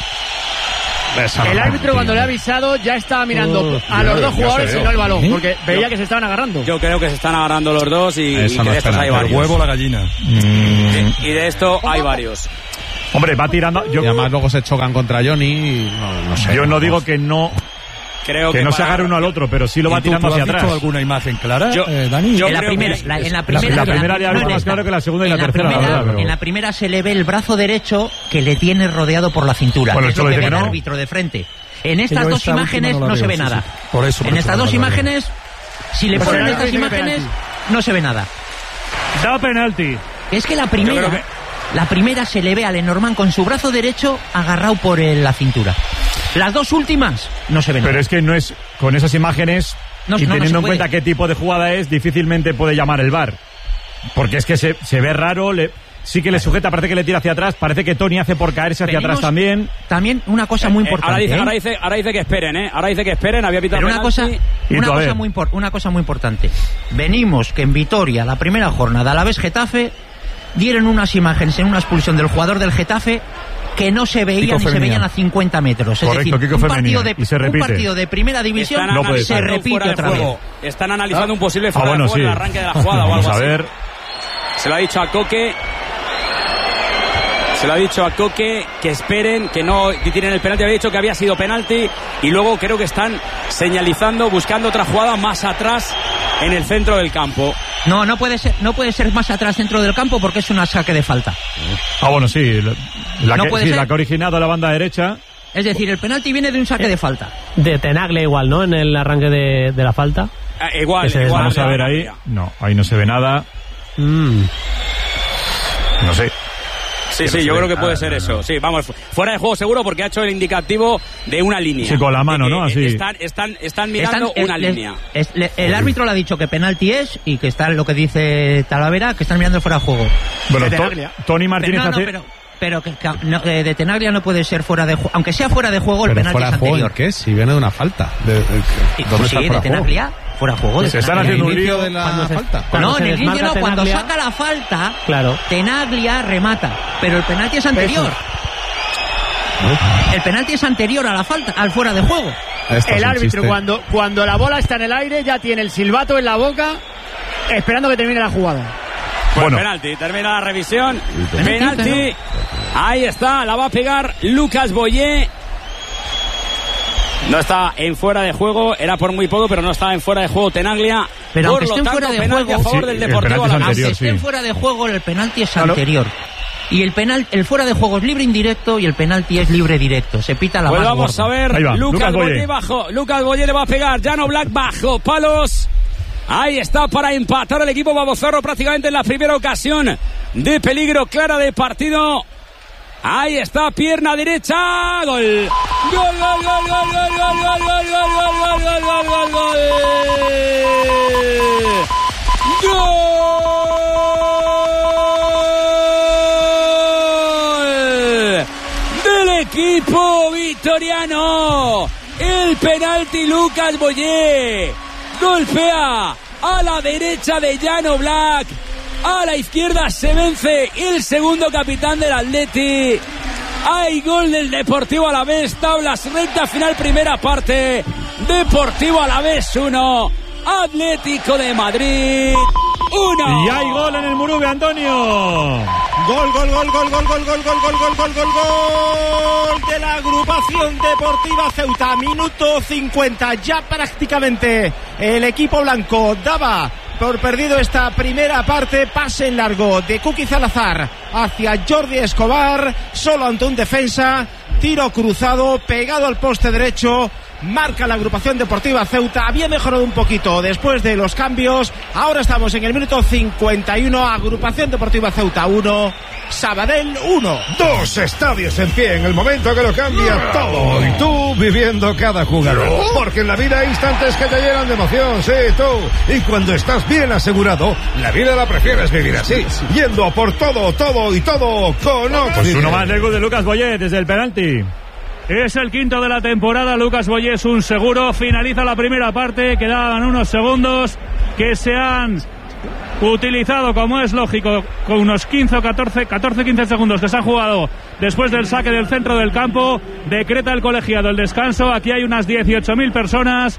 [SPEAKER 7] El árbitro cuando le ha avisado ya estaba mirando
[SPEAKER 2] Uf,
[SPEAKER 7] a los
[SPEAKER 2] yo-
[SPEAKER 7] dos
[SPEAKER 2] yo
[SPEAKER 7] jugadores
[SPEAKER 2] sé,
[SPEAKER 7] y no el balón,
[SPEAKER 2] ¿eh?
[SPEAKER 7] porque veía que se estaban agarrando.
[SPEAKER 6] Yo creo que se están agarrando los dos y, y
[SPEAKER 8] Eso
[SPEAKER 6] que
[SPEAKER 8] no
[SPEAKER 6] de
[SPEAKER 8] es
[SPEAKER 6] estos hay
[SPEAKER 8] penalti.
[SPEAKER 6] varios.
[SPEAKER 11] El huevo o la gallina.
[SPEAKER 2] Mm.
[SPEAKER 6] Y de esto hay varios.
[SPEAKER 2] Hombre, va tirando. Yo,
[SPEAKER 8] Y además luego se chocan contra Johnny y no, no sé.
[SPEAKER 2] yo no digo
[SPEAKER 8] vamos.
[SPEAKER 2] que no,
[SPEAKER 6] Creo
[SPEAKER 2] que
[SPEAKER 6] que
[SPEAKER 2] no se
[SPEAKER 6] para-
[SPEAKER 2] agarre uno al otro, pero sí lo va
[SPEAKER 11] ¿Y tú-
[SPEAKER 2] tirando
[SPEAKER 11] tú
[SPEAKER 2] hacia
[SPEAKER 11] has visto
[SPEAKER 2] atrás.
[SPEAKER 11] alguna imagen clara,
[SPEAKER 6] Yo-
[SPEAKER 11] eh, Dani?
[SPEAKER 6] yo-
[SPEAKER 9] en la
[SPEAKER 6] creo
[SPEAKER 9] primera,
[SPEAKER 6] que
[SPEAKER 9] la- en la
[SPEAKER 2] la-
[SPEAKER 9] primera,
[SPEAKER 2] la
[SPEAKER 9] en
[SPEAKER 2] primera le ha visto
[SPEAKER 9] no,
[SPEAKER 2] más
[SPEAKER 9] esta.
[SPEAKER 2] claro que la segunda y la
[SPEAKER 9] En
[SPEAKER 2] tercera, la
[SPEAKER 9] primera-
[SPEAKER 2] verdad, pero-
[SPEAKER 9] En la primera se le ve el brazo derecho que le tiene rodeado por la cintura.
[SPEAKER 2] Bueno,
[SPEAKER 9] que
[SPEAKER 2] el
[SPEAKER 9] es lo
[SPEAKER 2] Cholo
[SPEAKER 9] que
[SPEAKER 2] dice
[SPEAKER 9] ve
[SPEAKER 2] que
[SPEAKER 9] el
[SPEAKER 2] no.
[SPEAKER 9] árbitro de frente. En
[SPEAKER 11] Que
[SPEAKER 9] estas
[SPEAKER 11] yo
[SPEAKER 9] dos
[SPEAKER 11] esta última
[SPEAKER 9] imágenes
[SPEAKER 11] no la
[SPEAKER 9] no
[SPEAKER 11] veo,
[SPEAKER 9] se ve
[SPEAKER 11] sí,
[SPEAKER 9] nada.
[SPEAKER 11] sí. Por eso, por
[SPEAKER 9] En
[SPEAKER 11] eso
[SPEAKER 9] estas
[SPEAKER 11] no
[SPEAKER 9] dos
[SPEAKER 11] la veo.
[SPEAKER 9] imágenes, si le
[SPEAKER 7] Pues
[SPEAKER 9] ponen
[SPEAKER 7] el
[SPEAKER 9] estas
[SPEAKER 7] árbitro dice que
[SPEAKER 9] imágenes,
[SPEAKER 7] penalti.
[SPEAKER 9] no se ve nada.
[SPEAKER 10] Da penalti.
[SPEAKER 9] Es que la
[SPEAKER 6] Yo
[SPEAKER 9] primera,
[SPEAKER 6] creo que-
[SPEAKER 9] la primera se le ve a Lenormand con su brazo derecho agarrado por el- la cintura. Las dos últimas no se ven
[SPEAKER 2] Pero
[SPEAKER 9] nada.
[SPEAKER 2] es que no es con esas imágenes
[SPEAKER 9] No,
[SPEAKER 2] y
[SPEAKER 9] no, no
[SPEAKER 2] teniendo
[SPEAKER 9] se
[SPEAKER 2] en
[SPEAKER 9] puede.
[SPEAKER 2] cuenta qué tipo de jugada es, difícilmente puede llamar el V A R. Porque es que se, se ve raro, le, sí que le sujeta, parece que le tira hacia atrás, parece que Tony hace por caerse hacia
[SPEAKER 9] Venimos-
[SPEAKER 2] atrás también.
[SPEAKER 9] También una cosa muy
[SPEAKER 6] Eh, ahora,
[SPEAKER 9] importante.
[SPEAKER 6] dice,
[SPEAKER 9] ¿eh?
[SPEAKER 6] ahora, dice, ahora dice que esperen, ¿eh? Ahora dice que esperen, había pitado
[SPEAKER 9] Pero una
[SPEAKER 6] penalti.
[SPEAKER 9] cosa,
[SPEAKER 2] Y
[SPEAKER 9] una,
[SPEAKER 2] tú, a
[SPEAKER 9] cosa
[SPEAKER 2] ver.
[SPEAKER 9] muy impor- una cosa muy importante. Venimos que en Vitoria, la primera jornada, a la vez Getafe, dieron unas imágenes en una expulsión del jugador del Getafe que no se veían
[SPEAKER 11] Kiko
[SPEAKER 9] ni se
[SPEAKER 11] Femenía.
[SPEAKER 9] veían a cincuenta metros. Es
[SPEAKER 2] Correcto,
[SPEAKER 9] decir,
[SPEAKER 2] Kiko
[SPEAKER 9] un
[SPEAKER 2] Femenía.
[SPEAKER 9] partido, de,
[SPEAKER 2] Y se
[SPEAKER 9] un
[SPEAKER 2] repite.
[SPEAKER 9] partido de primera división
[SPEAKER 6] Están
[SPEAKER 2] No puede
[SPEAKER 9] se
[SPEAKER 2] ser.
[SPEAKER 6] analizando
[SPEAKER 9] repite
[SPEAKER 6] fuera de
[SPEAKER 9] otra
[SPEAKER 6] juego.
[SPEAKER 9] vez.
[SPEAKER 6] Están analizando un posible
[SPEAKER 2] Ah,
[SPEAKER 6] fuera
[SPEAKER 2] bueno,
[SPEAKER 6] de juego
[SPEAKER 2] sí.
[SPEAKER 6] en el arranque de la jugada o
[SPEAKER 2] Vamos
[SPEAKER 6] algo
[SPEAKER 2] a
[SPEAKER 6] así.
[SPEAKER 2] ver.
[SPEAKER 6] Se lo ha dicho a Coque. Se lo ha dicho a Coque que esperen, que no que tienen el penalti. Había dicho que había sido penalti y luego creo que están señalizando, buscando otra jugada más atrás en el centro del campo.
[SPEAKER 9] No, no puede ser, no puede ser más atrás dentro del campo porque es un saque de falta.
[SPEAKER 2] Ah, bueno, sí. La, la
[SPEAKER 9] No
[SPEAKER 2] que,
[SPEAKER 9] puede
[SPEAKER 2] sí,
[SPEAKER 9] ser.
[SPEAKER 2] la que ha originado la banda derecha.
[SPEAKER 9] Es decir, el penalti viene de un saque de falta.
[SPEAKER 1] De Tenaglia igual, ¿no? En el arranque de, de la falta.
[SPEAKER 6] Eh, igual,
[SPEAKER 1] Ese es-
[SPEAKER 6] igual.
[SPEAKER 2] Vamos a ver ahí. No, ahí no se ve nada.
[SPEAKER 1] Mm.
[SPEAKER 2] No sé.
[SPEAKER 6] Sí,
[SPEAKER 2] Que
[SPEAKER 6] sí,
[SPEAKER 2] no se
[SPEAKER 6] yo
[SPEAKER 2] ve
[SPEAKER 6] creo que
[SPEAKER 2] nada,
[SPEAKER 6] puede ser
[SPEAKER 2] no,
[SPEAKER 6] eso.
[SPEAKER 2] no.
[SPEAKER 6] Sí, vamos, fu- fuera de juego seguro porque ha hecho el indicativo de una línea.
[SPEAKER 2] Sí, con la mano,
[SPEAKER 6] De que,
[SPEAKER 2] ¿no?
[SPEAKER 6] eh,
[SPEAKER 2] Así.
[SPEAKER 6] Están, están, están mirando
[SPEAKER 9] Están-
[SPEAKER 6] una
[SPEAKER 9] es- es-
[SPEAKER 6] línea.
[SPEAKER 9] es- le- el árbitro le ha dicho que penalti es y que está lo que dice Talavera, que están mirando fuera de juego.
[SPEAKER 2] Bueno,
[SPEAKER 7] De
[SPEAKER 2] To-
[SPEAKER 7] Tenaglia.
[SPEAKER 2] Tony Martínez
[SPEAKER 9] Pero no, no,
[SPEAKER 2] hace.
[SPEAKER 9] pero, pero que, que no, eh, de Tenaglia no puede ser fuera de juego. Aunque sea fuera de juego, el
[SPEAKER 8] Pero
[SPEAKER 9] penalti
[SPEAKER 8] fuera
[SPEAKER 9] es
[SPEAKER 8] de juego, ¿en
[SPEAKER 9] anterior.
[SPEAKER 8] qué? Si viene de una falta. De- de-
[SPEAKER 9] Sí,
[SPEAKER 8] ¿Dónde
[SPEAKER 9] pues
[SPEAKER 8] está
[SPEAKER 9] sí,
[SPEAKER 8] fuera
[SPEAKER 9] de
[SPEAKER 8] de juego?
[SPEAKER 9] Tenaglia, fuera de juego. de
[SPEAKER 2] Se están
[SPEAKER 9] Tenaglia.
[SPEAKER 2] haciendo un
[SPEAKER 8] ¿El inicio
[SPEAKER 2] lío
[SPEAKER 8] de la
[SPEAKER 1] cuando se-
[SPEAKER 8] falta?
[SPEAKER 1] cuando
[SPEAKER 9] No,
[SPEAKER 1] se
[SPEAKER 9] en el inicio
[SPEAKER 1] desmarca
[SPEAKER 9] no, cuando
[SPEAKER 1] Tenaglia-
[SPEAKER 9] saca la falta,
[SPEAKER 1] Claro.
[SPEAKER 9] Tenaglia remata, pero el penalti es anterior. El penalti es anterior a la falta, al fuera de juego.
[SPEAKER 8] Esto es
[SPEAKER 7] El
[SPEAKER 8] un
[SPEAKER 7] árbitro
[SPEAKER 8] chiste.
[SPEAKER 7] cuando, cuando la bola está en el aire ya tiene el silbato en la boca esperando que termine la jugada.
[SPEAKER 6] Pues
[SPEAKER 2] Bueno.
[SPEAKER 6] penalti, termina la revisión. Penalti. Ahí está, la va a pegar Lucas Boyé. No está en fuera de juego, era por muy poco, pero no está en fuera de juego Tenaglia.
[SPEAKER 9] Pero
[SPEAKER 6] por
[SPEAKER 9] aunque
[SPEAKER 6] lo
[SPEAKER 9] esté en
[SPEAKER 6] tanto,
[SPEAKER 9] fuera de
[SPEAKER 6] penalti
[SPEAKER 9] juego-
[SPEAKER 6] a favor
[SPEAKER 2] Sí,
[SPEAKER 6] del
[SPEAKER 2] el
[SPEAKER 6] Deportivo
[SPEAKER 2] penalti es
[SPEAKER 6] Alavés.
[SPEAKER 2] anterior.
[SPEAKER 9] Aunque esté
[SPEAKER 2] sí.
[SPEAKER 9] fuera de juego, el penalti es
[SPEAKER 7] Claro.
[SPEAKER 9] anterior. Y el penal, el fuera de juego es libre indirecto y el penalti es libre directo. Se pita la
[SPEAKER 6] Pues
[SPEAKER 9] más
[SPEAKER 6] vamos
[SPEAKER 9] gorda.
[SPEAKER 6] a ver,
[SPEAKER 2] Ahí va,
[SPEAKER 6] Lucas,
[SPEAKER 2] Lucas
[SPEAKER 6] Boyé
[SPEAKER 2] Boyé.
[SPEAKER 6] bajo, Lucas Boyé le va a pegar, Llano Black bajo, palos. Ahí está para empatar el equipo babozarro prácticamente en la primera ocasión de peligro clara de partido. Ahí está, pierna derecha, gol. Gol, gol, gol, gol, gol, gol, gol, gol, gol, gol, gol, gol, gol, gol. Gol del equipo vitoriano. El penalti Lucas Boyé. Golpea a la derecha de Llano Black. A la izquierda se vence el segundo capitán del Atleti. Hay gol del Deportivo Alavés. Tablas, recta final, primera parte. Deportivo Alavés uno. Atlético de Madrid uno.
[SPEAKER 2] Y hay gol en el Murube, Antonio.
[SPEAKER 13] Gol, gol, gol, gol, gol, gol, gol, gol, gol, gol, gol, gol, gol de la agrupación deportiva Ceuta. Minuto cincuenta, ya prácticamente el equipo blanco daba por perdido esta primera parte. Pase en largo de Kuki Salazar hacia Jordi Escobar, solo ante un defensa. Tiro cruzado, pegado al poste derecho marca la agrupación deportiva Ceuta. Había mejorado un poquito después de los cambios. Ahora estamos en el minuto cincuenta y uno. Agrupación deportiva Ceuta uno, Sabadell uno.
[SPEAKER 5] Dos estadios en pie en el momento que lo cambia todo. Y tú viviendo cada jugador. Porque en la vida hay instantes que te llenan de emoción, sí, tú. Y cuando estás bien asegurado, la vida la prefieres vivir así. Yendo por todo, todo y todo con Oxygen.
[SPEAKER 2] Pues uno más del gol de Lucas Boyet desde el penalti.
[SPEAKER 10] Es el quinto de la temporada. Lucas Boyet es un seguro. Finaliza la primera parte. Quedaban unos segundos que se han utilizado, como es lógico, con unos quince o catorce, catorce quince segundos que se han jugado después del saque del centro del campo. Decreta el colegiado el descanso. Aquí hay unas dieciocho mil personas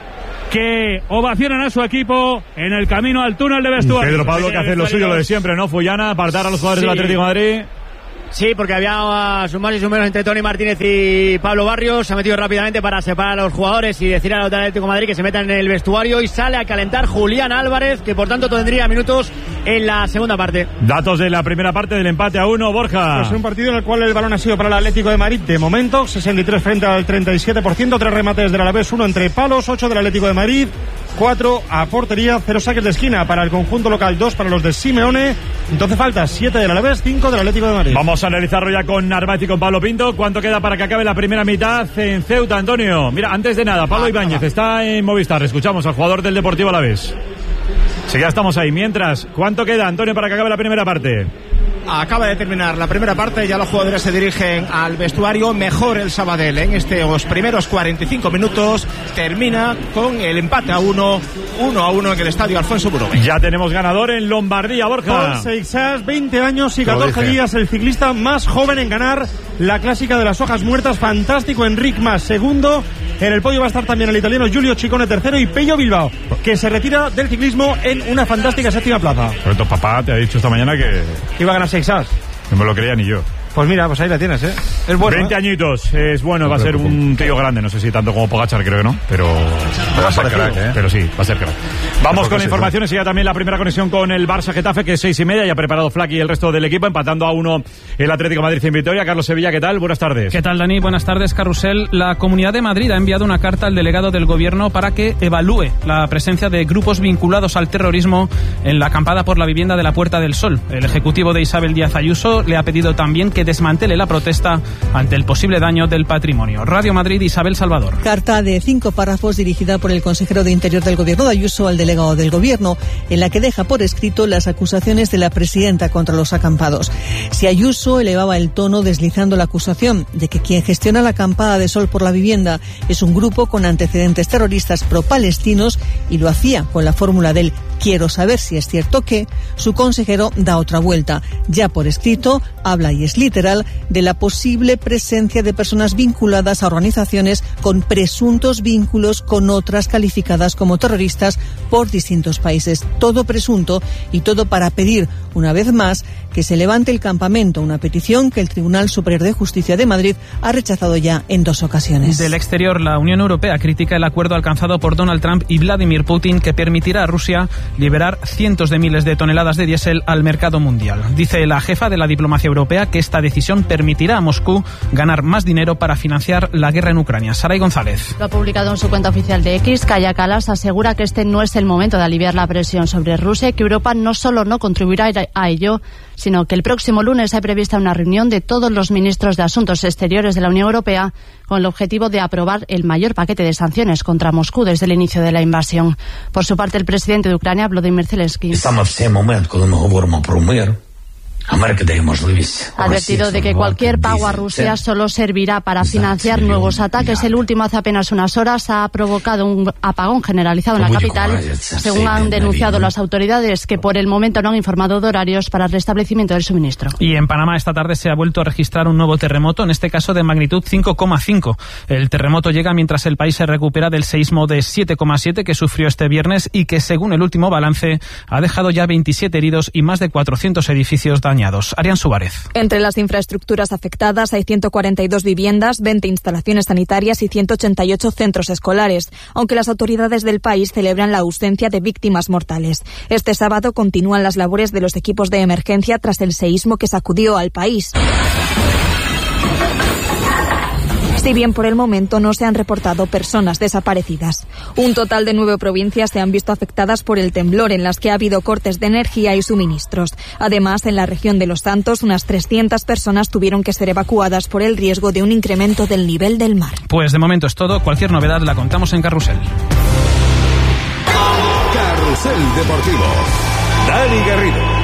[SPEAKER 10] que ovacionan a su equipo en el camino al túnel de vestuario.
[SPEAKER 2] Pedro Pablo, que hace lo suyo, lo de siempre, ¿no? Fullana, apartar a los jugadores
[SPEAKER 7] Sí.
[SPEAKER 2] del Atlético de Madrid.
[SPEAKER 7] Sí, porque había sumas y sumeros entre Tony Martínez y Pablo Barrios. Se ha metido rápidamente para separar a los jugadores y decir a los del Atlético de Madrid que se metan en el vestuario. Y sale a calentar Julián Álvarez, que por tanto tendría minutos en la segunda parte.
[SPEAKER 2] Datos de la primera parte del empate a uno, Borja.
[SPEAKER 3] Pues un partido en el cual el balón ha sido para el Atlético de Madrid de momento, sesenta y tres frente al treinta y siete por ciento, tres remates del Alavés, uno entre palos, ocho del Atlético de Madrid, cuatro a portería, cero saques de esquina para el conjunto local, dos para los de Simeone. Entonces falta siete del Alavés, cinco del Atlético de Madrid.
[SPEAKER 2] Vamos a analizarlo ya con Narváez y con Pablo Pinto. ¿Cuánto queda para que acabe la primera mitad en Ceuta, Antonio? Mira, antes de nada, Pablo Ibáñez está en Movistar. Escuchamos al jugador del Deportivo Alavés. Sí, ya estamos ahí. Mientras, ¿cuánto queda, Antonio, para que acabe la primera parte?
[SPEAKER 13] Acaba de terminar la primera parte, ya los jugadores se dirigen al vestuario. Mejor el Sabadell en estos primeros cuarenta y cinco minutos. Termina con el empate a uno, uno a uno en el estadio Alfonso Burgos.
[SPEAKER 2] Ya tenemos ganador en Lombardía, Borja.
[SPEAKER 3] Paul Seixas, veinte años y catorce días, el ciclista más joven en ganar la clásica de las hojas muertas. Fantástico, Enric Mas segundo. En el podio va a estar también el italiano Giulio Ciccone tercero y Pello Bilbao, que se retira del ciclismo en una fantástica séptima plaza.
[SPEAKER 2] Pero tu papá te ha dicho esta mañana que
[SPEAKER 3] iba a ganar Seixas.
[SPEAKER 2] No me lo creía ni yo.
[SPEAKER 3] Pues mira, pues ahí la tienes, ¿eh? Es bueno.
[SPEAKER 2] veinte
[SPEAKER 3] ¿eh?
[SPEAKER 2] añitos, es bueno, va a ser un tío grande, no sé si tanto como Pogačar, creo que no, pero va a ser crack, ¿eh? Pero sí, va a ser crack. Vamos con informaciones y ya también la primera conexión con el Barça Getafe, que es seis y media, ya ha preparado Flaky y el resto del equipo, empatando a uno el Atlético de Madrid en Vitoria. Carlos Sevilla, ¿qué tal? Buenas tardes.
[SPEAKER 14] ¿Qué tal, Dani? Buenas tardes, Carrusel. La Comunidad de Madrid ha enviado una carta al delegado del Gobierno para que evalúe la presencia de grupos vinculados al terrorismo en la acampada por la vivienda de la Puerta del Sol. El ejecutivo de Isabel Díaz Ayuso le ha pedido también que desmantele la protesta ante el posible daño del patrimonio. Radio Madrid, Isabel Salvador.
[SPEAKER 15] Carta de cinco párrafos dirigida por el consejero de Interior del Gobierno de Ayuso al delegado del Gobierno, en la que deja por escrito las acusaciones de la presidenta contra los acampados. Si Ayuso elevaba el tono deslizando la acusación de que quien gestiona la acampada de Sol por la vivienda es un grupo con antecedentes terroristas pro-palestinos y lo hacía con la fórmula del quiero saber si es cierto que, su consejero da otra vuelta. Ya por escrito, habla y es literal de la posible presencia de personas vinculadas a organizaciones con presuntos vínculos con otras calificadas como terroristas por distintos países. Todo presunto y todo para pedir, una vez más, que se levante el campamento, una petición que el Tribunal Superior de Justicia de Madrid ha rechazado ya en dos ocasiones.
[SPEAKER 14] Del exterior, la Unión Europea critica el acuerdo alcanzado por Donald Trump y Vladimir Putin que permitirá a Rusia liberar cientos de miles de toneladas de diésel al mercado mundial. Dice la jefa de la diplomacia europea que esta decisión permitirá a Moscú ganar más dinero para financiar la guerra en Ucrania. Saray González.
[SPEAKER 16] Lo ha publicado en su cuenta oficial de X. Kaja Kallas asegura que este no es el momento de aliviar la presión sobre Rusia y que Europa no solo no contribuirá a ello, sino que el próximo lunes hay prevista una reunión de todos los ministros de Asuntos Exteriores de la Unión Europea con el objetivo de aprobar el mayor paquete de sanciones contra Moscú desde el inicio de la invasión. Por su parte, el presidente de Ucrania, Volodymyr Zelensky, ha advertido de que cualquier pago a Rusia solo servirá para financiar nuevos ataques. El último, hace apenas unas horas, ha provocado un apagón generalizado en la capital, según han denunciado las autoridades, que por el momento no han informado de horarios para el restablecimiento del suministro.
[SPEAKER 14] Y en Panamá esta tarde se ha vuelto a registrar un nuevo terremoto, en este caso de magnitud cinco coma cinco. El terremoto llega mientras el país se recupera del seísmo de siete coma siete que sufrió este viernes y que, según el último balance, ha dejado ya veintisiete heridos y más de cuatrocientos edificios dañados. Arián Suárez.
[SPEAKER 17] Entre las infraestructuras afectadas hay ciento cuarenta y dos viviendas, veinte instalaciones sanitarias y ciento ochenta y ocho centros escolares, aunque las autoridades del país celebran la ausencia de víctimas mortales. Este sábado continúan las labores de los equipos de emergencia tras el seísmo que sacudió al país. si bien por el momento no se han reportado personas desaparecidas. Un total de nueve provincias se han visto afectadas por el temblor, en las que ha habido cortes de energía y suministros. Además, en la región de Los Santos, unas trescientas personas tuvieron que ser evacuadas por el riesgo de un incremento del nivel del mar.
[SPEAKER 14] Pues de momento es todo. Cualquier novedad la contamos en Carrusel.
[SPEAKER 18] Carrusel Deportivo. Dani Garrido.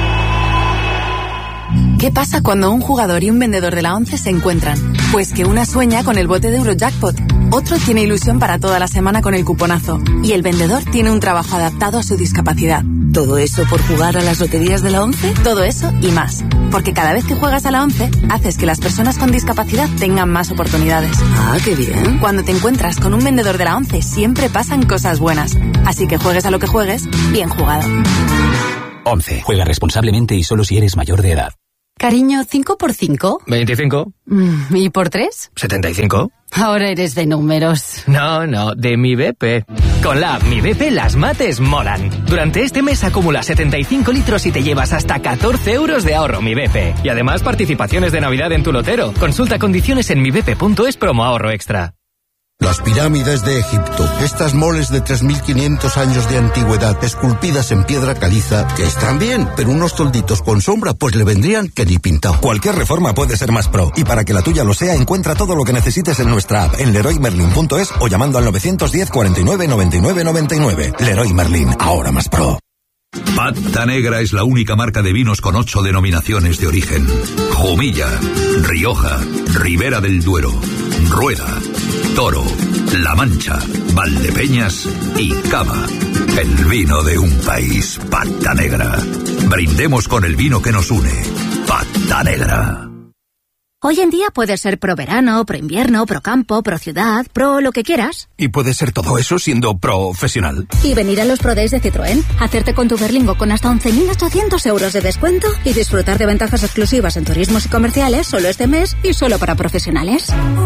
[SPEAKER 19] ¿Qué pasa cuando un jugador y un vendedor de la ONCE se encuentran? Pues que una sueña con el bote de Eurojackpot, otro tiene ilusión para toda la semana con el cuponazo y el vendedor tiene un trabajo adaptado a su discapacidad. ¿Todo eso por jugar a las loterías de la ONCE? Todo eso y más. Porque cada vez que juegas a la ONCE, haces que las personas con discapacidad tengan más oportunidades.
[SPEAKER 18] Ah, qué bien.
[SPEAKER 19] Cuando te encuentras con un vendedor de la ONCE, siempre pasan cosas buenas. Así que juegues a lo que juegues, bien jugado.
[SPEAKER 20] ONCE. Juega responsablemente y solo si eres mayor de edad.
[SPEAKER 21] Cariño, ¿cinco por cinco?
[SPEAKER 22] veinticinco.
[SPEAKER 21] ¿Y por tres?
[SPEAKER 22] setenta y cinco.
[SPEAKER 21] Ahora eres de números.
[SPEAKER 22] No, no, de mi B P. Con la app Mi B P las mates molan. Durante este mes acumulas setenta y cinco litros y te llevas hasta catorce euros de ahorro Mi B P. Y además participaciones de Navidad en tu lotero. Consulta condiciones en mi b p punto es promo ahorro extra.
[SPEAKER 23] Las pirámides de Egipto, estas moles de tres mil quinientos años de antigüedad, esculpidas en piedra caliza, que están bien, pero unos tolditos con sombra pues le vendrían que ni pintado.
[SPEAKER 24] Cualquier reforma puede ser más pro, y para que la tuya lo sea, encuentra todo lo que necesites en nuestra app, en leroy merlin punto es o llamando al novecientos diez cuarenta y nueve noventa y nueve noventa y nueve. Leroy Merlin, ahora más pro.
[SPEAKER 25] Pata Negra es la única marca de vinos con ocho denominaciones de origen. Jumilla, Rioja, Ribera del Duero, Rueda, Toro, La Mancha, Valdepeñas y Cava. El vino de un país. Pata Negra. Brindemos con el vino que nos une. Pata Negra.
[SPEAKER 26] Hoy en día puedes ser pro verano, pro invierno, pro campo, pro ciudad, pro lo que quieras.
[SPEAKER 24] Y puede ser todo eso siendo profesional.
[SPEAKER 26] Y venir a los Pro Days de Citroën, hacerte con tu Berlingo con hasta once mil ochocientos euros de descuento y disfrutar de ventajas exclusivas en turismos y comerciales solo este mes y solo para profesionales.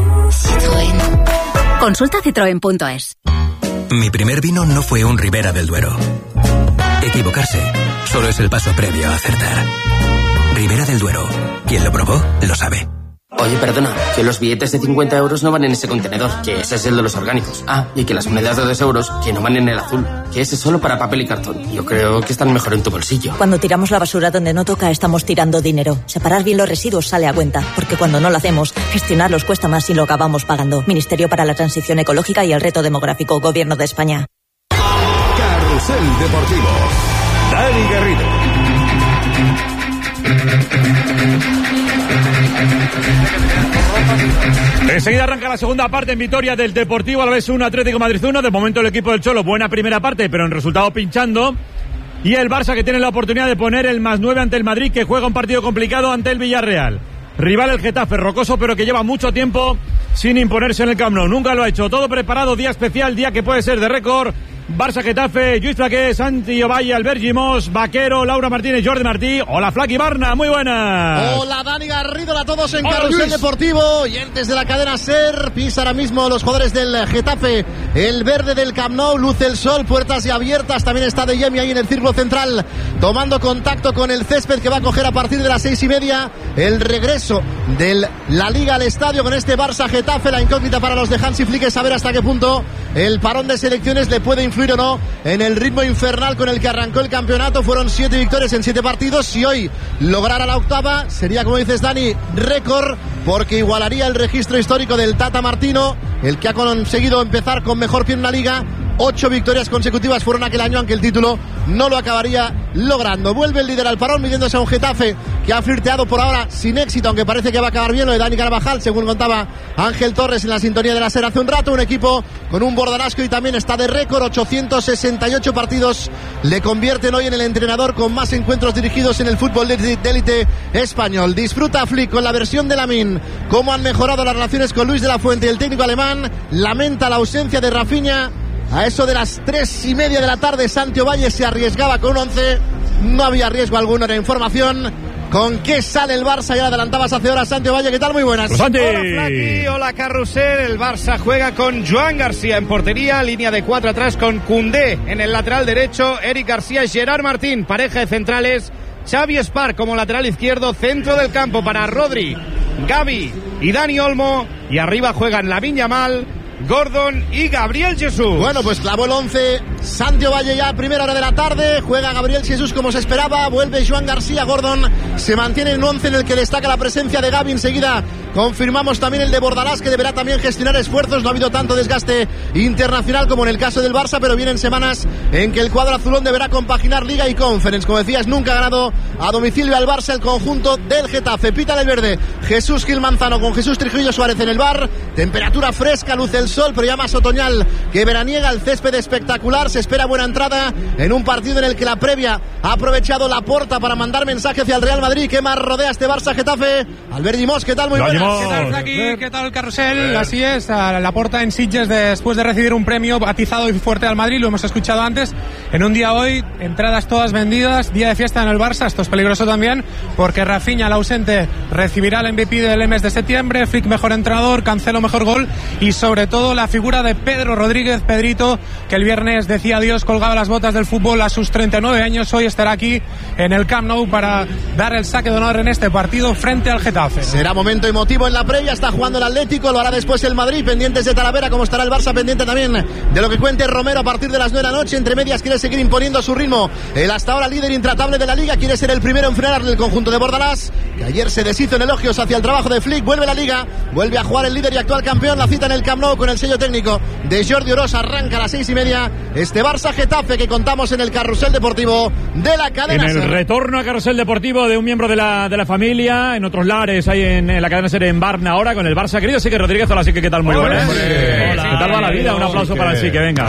[SPEAKER 26] Citroën. Consulta citroen punto es.
[SPEAKER 24] Mi primer vino no fue un Ribera del Duero. Equivocarse solo es el paso previo a acertar. Ribera del Duero. Quien lo probó, lo sabe.
[SPEAKER 27] Oye, perdona, que los billetes de cincuenta euros no van en ese contenedor, que ese es el de los orgánicos. Ah, y que las monedas de dos euros, que no van en el azul, que ese es solo para papel y cartón. Yo creo que están mejor en tu bolsillo.
[SPEAKER 28] Cuando tiramos la basura donde no toca, estamos tirando dinero. Separar bien los residuos sale a cuenta, porque cuando no lo hacemos, gestionarlos cuesta más y lo acabamos pagando. Ministerio para la Transición Ecológica y el Reto Demográfico, Gobierno de España.
[SPEAKER 18] Carrusel Deportivo. Dani Garrido.
[SPEAKER 2] Enseguida arranca la segunda parte en victoria del Deportivo Alavés uno, Atlético Madrid uno. De momento el equipo del Cholo, buena primera parte, pero en resultado pinchando. Y el Barça, que tiene la oportunidad de poner el más nueve ante el Madrid, que juega un partido complicado ante el Villarreal. Rival el Getafe, rocoso, pero que lleva mucho tiempo sin imponerse en el Camp Nou. Nunca lo ha hecho. Todo preparado, día especial, día que puede ser de récord. Barça Getafe, Lluís Flaqué, Santi Ovalle, Albert Gimós, Vaquero, Laura Martínez, Jordi Martí. Hola Flaqui Barna, muy buenas.
[SPEAKER 29] Hola Dani Garrido, a todos en Carrusel Deportivo y antes de la cadena SER. Pisa ahora mismo los jugadores del Getafe, el verde del Camp Nou, luce el sol, puertas ya abiertas. También está De Jemi ahí en el círculo central, tomando contacto con el césped que va a coger a partir de las seis y media el regreso de la Liga al estadio con este Barça Getafe. La incógnita para los de Hansi Flick es saber hasta qué punto el parón de selecciones le puede influir o no en el ritmo infernal con el que arrancó el campeonato. Fueron siete victorias en siete partidos. Si hoy lograra la octava, sería, como dices Dani, récord, porque igualaría el registro histórico del Tata Martino, el que ha conseguido empezar con mejor pie en una liga. Ocho victorias consecutivas fueron aquel año, aunque el título no lo acabaría logrando. Vuelve el líder al parón, midiéndose a un Getafe que ha flirteado por ahora sin éxito, aunque parece que va a acabar bien lo de Dani Carvajal, según contaba Ángel Torres en la sintonía de la SER hace un rato. Un equipo con un Bordonasco y también está de récord, ochocientos sesenta y ocho partidos le convierten hoy en el entrenador con más encuentros dirigidos en el fútbol de élite español. Disfruta Flick con la versión de Lamine, cómo han mejorado las relaciones con Luis de la Fuente. El técnico alemán lamenta la ausencia de Rafinha. A eso de las tres y media de la tarde, Santi Ovalle se arriesgaba con un once. No había riesgo alguno, era información. ¿Con qué sale el Barça? Ya adelantabas hace horas, Santi Ovalle. ¿Qué tal? Muy buenas.
[SPEAKER 3] Hola, Flaqui. Hola, Carrusel. El Barça juega con Joan García en portería. Línea de cuatro atrás con Koundé en el lateral derecho. Eric García y Gerard Martín. Pareja de centrales. Xavi Espar como lateral izquierdo. Centro del campo para Rodri, Gavi y Dani Olmo.
[SPEAKER 1] y arriba juegan Lamine Yamal, Gordon y Gabriel Jesús.
[SPEAKER 29] Bueno, pues clavó el once Santi Ovalle ya a primera hora de la tarde. Juega Gabriel Jesús como se esperaba. Vuelve Joan García. Gordon se mantiene en un once en el que destaca la presencia de Gavi. Enseguida confirmamos también el de Bordalás, que deberá también gestionar esfuerzos. No ha habido tanto desgaste internacional como en el caso del Barça, pero vienen semanas en que el cuadro azulón deberá compaginar Liga y Conference. Como decías, nunca ha ganado a domicilio al Barça el conjunto del Getafe. Pita el verde Jesús Gil Manzano con Jesús Trujillo Suárez en el bar. Temperatura fresca, luce el sol, pero ya más otoñal que veraniega. El césped espectacular. Se espera buena entrada en un partido en el que la previa ha aprovechado Laporta para mandar mensaje hacia el Real Madrid. ¿Qué más rodea este Barça Getafe? Alberti Mos, ¿qué tal? Muy buenas.
[SPEAKER 4] ¿Qué tal, Zaki? ¿Qué tal, Carrusel? Así es, Laporta en Sitges después de recibir un premio atizado y fuerte al Madrid. Lo hemos escuchado antes. En un día hoy, entradas todas vendidas, día de fiesta en el Barça. Esto es peligroso también porque Rafinha, el ausente, recibirá el M V P del mes de septiembre. Flick, mejor entrenador. Cancelo, mejor gol. Y sobre todo la figura de Pedro Rodríguez, Pedrito, que el viernes decía adiós, colgaba las botas del fútbol a sus treinta y nueve años. Hoy estará aquí en el Camp Nou para dar el saque de honor en este partido frente al Getafe.
[SPEAKER 29] Será momento emotivo en la previa. Está jugando el Atlético, lo hará después el Madrid. Pendientes de Talavera, como estará el Barça, pendiente también de lo que cuente Romero a partir de las nueve de la noche. Entre medias quiere seguir imponiendo su ritmo. El hasta ahora líder intratable de la Liga quiere ser el primero en frenar el conjunto de Bordalás, que ayer se deshizo en elogios hacia el trabajo de Flick. Vuelve la Liga, vuelve a jugar el líder y actual campeón. La cita en el Camp Nou con el sello técnico de Jordi Orosa. Arranca a las seis y media este Barça Getafe que contamos en el Carrusel Deportivo de la cadena
[SPEAKER 2] En el
[SPEAKER 29] Ser.
[SPEAKER 2] retorno a Carrusel Deportivo de un miembro de la, de la familia, en otros lares, ahí en, en la cadena Ser en Barna ahora con el Barça querido. Así que Rodríguez, hola, así que ¿qué tal? Muy buenas. ¿Qué tal va la vida? Un aplauso para el sí que venga.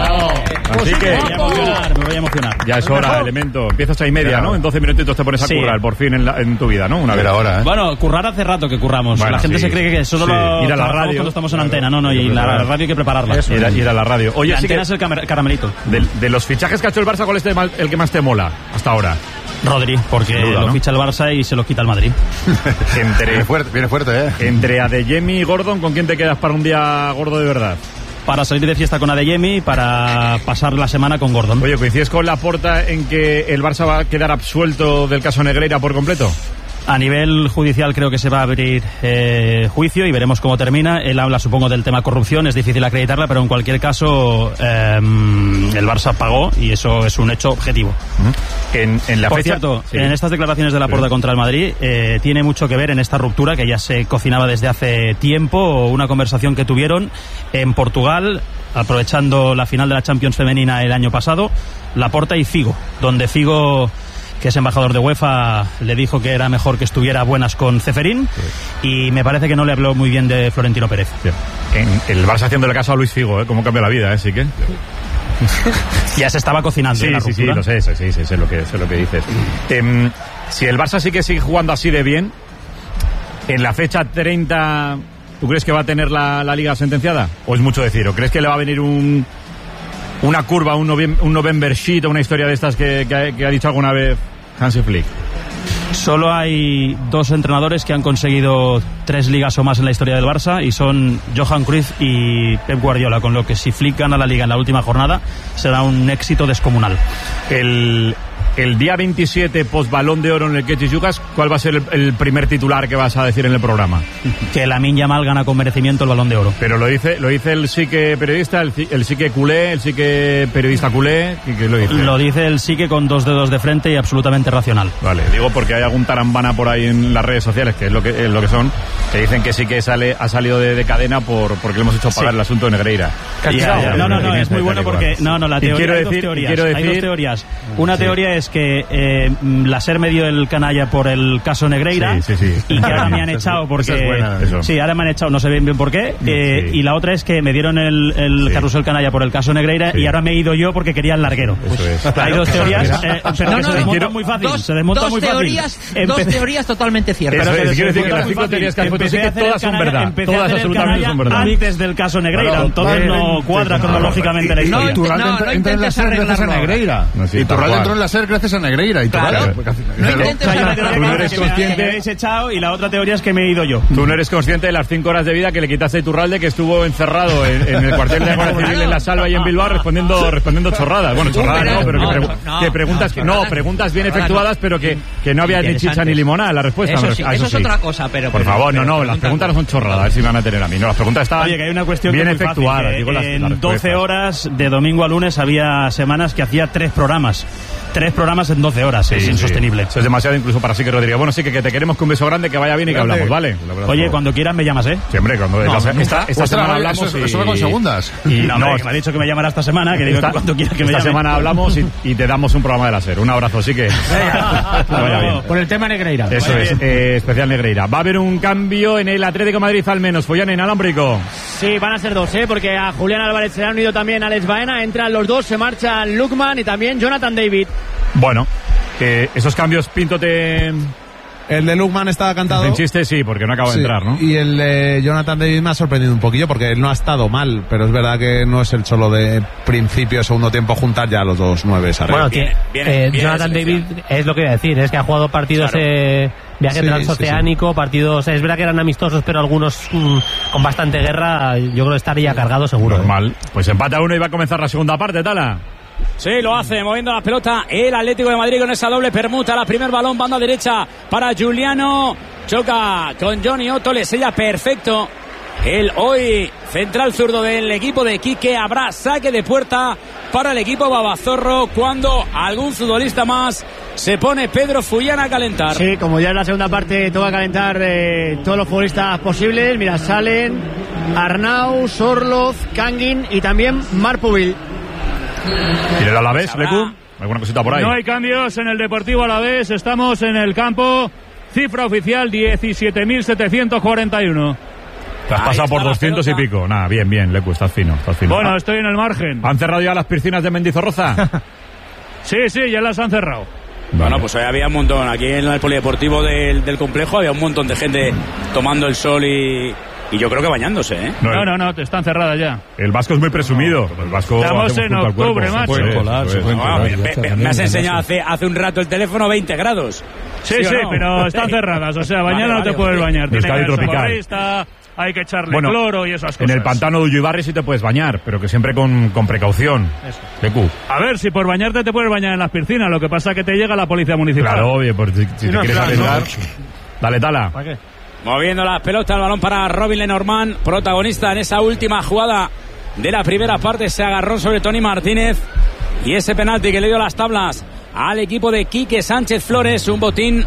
[SPEAKER 2] Así que
[SPEAKER 5] me voy a emocionar, me voy a emocionar.
[SPEAKER 2] ya es hora, Elemento. Empiezas a y media, ¿no? En doce minutitos te pones a
[SPEAKER 5] Sí.
[SPEAKER 2] currar por fin en, la, en tu vida, ¿no? Una vez ahora, ¿eh?
[SPEAKER 5] Bueno, currar hace rato que curramos.
[SPEAKER 2] Bueno,
[SPEAKER 5] la gente
[SPEAKER 2] sí.
[SPEAKER 5] se cree que solo
[SPEAKER 2] Sí.
[SPEAKER 5] lo
[SPEAKER 2] Ir a la
[SPEAKER 5] trabajamos
[SPEAKER 2] radio.
[SPEAKER 5] cuando estamos en antena. No, no, y la radio hay que prepararla.
[SPEAKER 2] Eso, ir, a, ir a la radio. Oye,
[SPEAKER 5] la
[SPEAKER 2] sí
[SPEAKER 5] antena
[SPEAKER 2] que
[SPEAKER 5] es el camer- caramelito.
[SPEAKER 2] de, de los fichajes que ha hecho el Barça, ¿cuál es el, mal- el que más te mola hasta ahora?
[SPEAKER 5] Rodri, porque
[SPEAKER 2] Sin duda,
[SPEAKER 5] lo
[SPEAKER 2] ¿no?
[SPEAKER 5] ficha el Barça y se lo quita el Madrid.
[SPEAKER 2] Entre,
[SPEAKER 6] Viene fuerte, viene fuerte, ¿eh?
[SPEAKER 2] entre Adeyemi y Gordon, ¿con quién te quedas para un día gordo de verdad?
[SPEAKER 5] Para salir de fiesta con Adeyemi y para pasar la semana con Gordon.
[SPEAKER 2] Oye, ¿coincides con Laporta en que el Barça va a quedar absuelto del caso Negreira por completo?
[SPEAKER 5] A nivel judicial creo que se va a abrir eh, juicio y veremos cómo termina. Él habla, supongo, del tema corrupción, es difícil acreditarla, pero en cualquier caso eh, el Barça pagó y eso es un hecho objetivo.
[SPEAKER 2] En, en la
[SPEAKER 5] Por
[SPEAKER 2] fecha...
[SPEAKER 5] cierto,
[SPEAKER 2] Sí.
[SPEAKER 5] en estas declaraciones de Laporta
[SPEAKER 2] Sí.
[SPEAKER 5] contra el Madrid eh, tiene mucho que ver en esta ruptura que ya se cocinaba desde hace tiempo, una conversación que tuvieron en Portugal, aprovechando la final de la Champions femenina el año pasado, Laporta y Figo, donde Figo, que es embajador de UEFA, le dijo que era mejor que estuviera a buenas con Ceferín, y me parece que no le habló muy bien de Florentino Pérez.
[SPEAKER 2] Sí. En, el Barça haciéndole caso a Luis Figo, ¿eh? Cómo cambia la vida, ¿eh? Sí que...
[SPEAKER 5] Ya se estaba cocinando.
[SPEAKER 2] Sí,
[SPEAKER 5] en la
[SPEAKER 2] sí, sí,
[SPEAKER 5] ruptura.
[SPEAKER 2] lo sé, sí, sí, sí, sé lo que, sé lo que dices. Em, si el Barça sí que sigue jugando así de bien, en la fecha treinta, ¿tú crees que va a tener la, la Liga sentenciada? ¿O es mucho decir? ¿O crees que le va a venir un una curva, un, novem- un November Sheet o una historia de estas que, que, ha, que ha dicho alguna vez Hansi Flick?
[SPEAKER 5] Solo hay dos entrenadores que han conseguido tres ligas o más en la historia del Barça y son Johan Cruyff y Pep Guardiola, con lo que si Flick gana la liga en la última jornada será un éxito descomunal.
[SPEAKER 2] El, el día veintisiete, post Balón de Oro en el que Yugas, ¿cuál va a ser el, el primer titular que vas a decir en el programa?
[SPEAKER 5] Que Lamine Yamal gana con merecimiento el Balón de Oro.
[SPEAKER 2] Pero lo dice, lo dice el sí que periodista, el, el sí que culé, el sí que periodista culé, ¿qué, qué lo dice?
[SPEAKER 5] Lo dice el sí que con dos dedos de frente y absolutamente racional.
[SPEAKER 2] Vale, digo porque hay algún tarambana por ahí en las redes sociales, que es lo que, es lo que son, que dicen que sí que sale, ha salido de, de cadena por porque le hemos hecho pagar
[SPEAKER 5] Sí.
[SPEAKER 2] el asunto de Negreira.
[SPEAKER 5] Ya, ya, no, no, no, es muy bueno porque no, no, la
[SPEAKER 2] Y
[SPEAKER 5] teoría,
[SPEAKER 2] quiero
[SPEAKER 5] hay,
[SPEAKER 2] decir-
[SPEAKER 5] dos teorías,
[SPEAKER 2] quiero
[SPEAKER 5] hay
[SPEAKER 2] decir-
[SPEAKER 5] dos teorías. Una
[SPEAKER 2] Sí.
[SPEAKER 5] teoría es que eh, la SER me dio el canalla por el caso Negreira
[SPEAKER 2] Sí, sí, sí.
[SPEAKER 5] y que ahora me han echado porque
[SPEAKER 2] Esa es buena, eso.
[SPEAKER 5] sí, ahora me han echado, no sé bien, bien por qué. eh, Y la otra es que me dieron el, el carrusel canalla por el caso Negreira y ahora me he ido yo porque quería el larguero.
[SPEAKER 2] Eso es.
[SPEAKER 5] Hay
[SPEAKER 2] Claro,
[SPEAKER 5] dos
[SPEAKER 2] claro,
[SPEAKER 5] teorías,
[SPEAKER 2] mira.
[SPEAKER 5] eh, pero
[SPEAKER 2] No,
[SPEAKER 5] que
[SPEAKER 2] no,
[SPEAKER 5] se
[SPEAKER 2] no,
[SPEAKER 5] desmontan
[SPEAKER 2] quiero-
[SPEAKER 5] muy fácil.
[SPEAKER 8] Dos,
[SPEAKER 5] se desmontan
[SPEAKER 8] dos
[SPEAKER 5] muy fácil.
[SPEAKER 8] teorías, dos
[SPEAKER 5] Empe-
[SPEAKER 8] teorías totalmente ciertas.
[SPEAKER 2] Eso
[SPEAKER 5] Pero
[SPEAKER 2] es,
[SPEAKER 5] se
[SPEAKER 2] quiero decir que
[SPEAKER 5] desmontan
[SPEAKER 2] las
[SPEAKER 5] muy
[SPEAKER 2] cinco
[SPEAKER 5] fácil.
[SPEAKER 2] teorías que has puesto sí
[SPEAKER 5] Empecé
[SPEAKER 2] que
[SPEAKER 5] a hacer
[SPEAKER 2] todas
[SPEAKER 5] el
[SPEAKER 2] son
[SPEAKER 5] canalla-
[SPEAKER 2] verdad.
[SPEAKER 5] empecé a
[SPEAKER 2] Todas
[SPEAKER 5] hacer el
[SPEAKER 2] absolutamente
[SPEAKER 5] canalla
[SPEAKER 2] son verdad.
[SPEAKER 5] antes del caso Negreira,
[SPEAKER 2] Claro,
[SPEAKER 5] entonces no
[SPEAKER 2] totalmente.
[SPEAKER 5] cuadra cronológicamente la
[SPEAKER 8] No,
[SPEAKER 5] historia.
[SPEAKER 8] no, no intentes arreglarlo ahora.
[SPEAKER 6] Y Turral entró en la SER
[SPEAKER 1] gracias a Negreira y
[SPEAKER 5] Claro.
[SPEAKER 1] todo.
[SPEAKER 5] No intentes
[SPEAKER 2] Claro.
[SPEAKER 5] una teoría
[SPEAKER 2] Tú no
[SPEAKER 5] que
[SPEAKER 2] eres
[SPEAKER 5] me- que me
[SPEAKER 2] consciente.
[SPEAKER 5] habéis echado y la otra teoría es que me he ido yo.
[SPEAKER 2] Tú no eres consciente de las cinco horas de vida que le quitaste a Iturralde, que estuvo encerrado en, en el cuartel de la Guardia Civil en La Salva y en Bilbao respondiendo respondiendo chorradas. Bueno, chorradas no, pero que, pregu-
[SPEAKER 6] no,
[SPEAKER 2] que preguntas que no, preguntas bien efectuadas, pero que, que no había ni chicha ni limonada en la respuesta.
[SPEAKER 6] Eso
[SPEAKER 2] Me
[SPEAKER 6] sí,
[SPEAKER 2] ref- ah,
[SPEAKER 6] eso es otra cosa, pero...
[SPEAKER 2] Por
[SPEAKER 6] pero-
[SPEAKER 2] favor, no,
[SPEAKER 6] pero
[SPEAKER 2] no, las
[SPEAKER 6] pregunta-
[SPEAKER 2] preguntas no son chorradas, a ver si me van a tener a mí. No, las preguntas estaban
[SPEAKER 5] Oye, que hay una cuestión
[SPEAKER 2] bien
[SPEAKER 5] que es muy fácil,
[SPEAKER 2] efectuadas.
[SPEAKER 5] que
[SPEAKER 2] Digo las,
[SPEAKER 5] en
[SPEAKER 2] las
[SPEAKER 5] doce
[SPEAKER 2] respuestas.
[SPEAKER 5] horas, de domingo a lunes, había semanas que hacía tres programas. Tres programas en doce horas, es
[SPEAKER 2] Sí,
[SPEAKER 5] insostenible.
[SPEAKER 2] sí. Eso es demasiado incluso para Sique Rodríguez. Bueno, sí que, que te queremos, que un beso grande, que vaya bien y que hablamos, ¿vale?
[SPEAKER 5] Oye, cuando quieras me llamas, ¿eh?
[SPEAKER 2] Siempre, cuando
[SPEAKER 5] No,
[SPEAKER 2] esta,
[SPEAKER 5] nunca.
[SPEAKER 2] esta, esta
[SPEAKER 5] Pues
[SPEAKER 2] semana
[SPEAKER 5] eso-
[SPEAKER 2] hablamos
[SPEAKER 5] eso-
[SPEAKER 2] y,
[SPEAKER 5] eso va con segundas.
[SPEAKER 2] Y,
[SPEAKER 5] No, hombre, que me ha dicho que me llamará esta semana, que digo
[SPEAKER 2] esta,
[SPEAKER 5] que cuando quiera que me
[SPEAKER 2] esta
[SPEAKER 5] llame.
[SPEAKER 2] semana hablamos y, y te damos un programa de la SER. Un abrazo, sí que... que vaya bien.
[SPEAKER 3] Por el tema Negreira.
[SPEAKER 2] Eso
[SPEAKER 3] Vaya
[SPEAKER 2] es,
[SPEAKER 3] bien.
[SPEAKER 2] eh, especial Negreira. Va a haber un cambio en el Atlético de Madrid al menos. Follán en Alámbrico.
[SPEAKER 7] Sí, van a ser dos, ¿eh? Porque a Julián Álvarez se le han unido también a Alex Baena. Entran los dos, se marchan Lukman y también Jonathan David.
[SPEAKER 2] Bueno, eh, esos cambios, Pinto, te...
[SPEAKER 8] El de Lukman estaba cantado.
[SPEAKER 2] En chiste sí, porque no acaba
[SPEAKER 8] Sí,
[SPEAKER 2] de entrar, ¿no?
[SPEAKER 8] Y el de Jonathan David me ha sorprendido un poquillo porque él no ha estado mal, pero es verdad que no es el solo de principio, segundo tiempo juntar ya los dos nueve.
[SPEAKER 9] Bueno, tiene- eh, Jonathan David es lo que iba a decir, es que ha jugado partidos
[SPEAKER 8] Claro.
[SPEAKER 9] eh, viaje
[SPEAKER 8] Sí,
[SPEAKER 9] transoceánico, partidos, es verdad que eran amistosos, pero algunos mm, con bastante guerra, yo creo que estaría cargado seguro.
[SPEAKER 2] Normal. Pues empata a uno y va a comenzar la segunda parte, Tala.
[SPEAKER 10] Sí, lo hace, moviendo la pelota el Atlético de Madrid con esa doble permuta. La primer balón, banda derecha para Juliano. Choca con Johnny Otto, le sella perfecto. El hoy central zurdo del equipo de Quique. Habrá saque de puerta para el equipo babazorro cuando algún futbolista más se pone Pedro Fullán a calentar.
[SPEAKER 7] Sí, como ya en la segunda parte toca calentar eh, todos los futbolistas posibles. Mira, salen Arnau, Sorloz, Kangin y también Marpuvil.
[SPEAKER 2] ¿Tiene el Alavés, Lecu? ¿Alguna cosita por ahí?
[SPEAKER 11] No hay cambios en el Deportivo Alavés. Estamos en el campo. Cifra oficial diecisiete mil setecientos cuarenta y uno.
[SPEAKER 2] Te has pasado por doscientos y pico. Nada, bien, bien, Lecu, estás fino, estás fino.
[SPEAKER 11] Bueno, estoy en el margen.
[SPEAKER 2] ¿Han cerrado ya las piscinas de Mendizorroza?
[SPEAKER 11] Sí, sí, ya las han cerrado.
[SPEAKER 10] Bueno, pues hoy había un montón, aquí en el polideportivo del, del complejo había un montón de gente tomando el sol y, y yo creo que bañándose, ¿eh?
[SPEAKER 11] No, no, no, te están cerradas ya.
[SPEAKER 2] El Vasco es muy presumido. El Vasco
[SPEAKER 11] Estamos
[SPEAKER 2] hacemos
[SPEAKER 11] en
[SPEAKER 2] culto al cuerpo.
[SPEAKER 11] octubre,
[SPEAKER 2] Se
[SPEAKER 11] macho.
[SPEAKER 2] puede
[SPEAKER 11] Se puede
[SPEAKER 2] colar,
[SPEAKER 11] colar,
[SPEAKER 2] se
[SPEAKER 11] se
[SPEAKER 2] puede
[SPEAKER 11] puede
[SPEAKER 2] colar.
[SPEAKER 10] Me, me- me has enseñado hace, hace un rato el teléfono veinte grados.
[SPEAKER 11] Sí,
[SPEAKER 10] ¿Sí o
[SPEAKER 11] sí,
[SPEAKER 10] no?
[SPEAKER 11] pero están cerradas. O sea, mañana
[SPEAKER 10] Vale,
[SPEAKER 11] no te
[SPEAKER 10] vale,
[SPEAKER 11] puedes
[SPEAKER 10] vale.
[SPEAKER 11] bañar. Tiene que
[SPEAKER 2] Euskadi
[SPEAKER 11] haber
[SPEAKER 2] tropical.
[SPEAKER 11] socorrista, hay que echarle
[SPEAKER 2] Bueno,
[SPEAKER 11] cloro y esas
[SPEAKER 2] En
[SPEAKER 11] cosas.
[SPEAKER 2] el pantano de Ullibarri sí te puedes bañar, pero que siempre con, con precaución.
[SPEAKER 11] Eso.
[SPEAKER 2] Lecu.
[SPEAKER 11] A ver, si por bañarte te puedes bañar en las piscinas, lo que pasa es que te llega la policía municipal.
[SPEAKER 2] Claro, oye, por si, si
[SPEAKER 11] Sí,
[SPEAKER 2] te
[SPEAKER 11] no,
[SPEAKER 2] quieres
[SPEAKER 11] claro,
[SPEAKER 2] arriesgar.
[SPEAKER 11] no.
[SPEAKER 2] Dale, Tala.
[SPEAKER 11] ¿Para qué?
[SPEAKER 10] Moviendo las pelotas, el balón para Robin Lenormand, protagonista en esa última jugada de la primera parte. Se agarró sobre Tony Martínez y ese penalti que le dio las tablas al equipo de Quique Sánchez Flores. Un botín,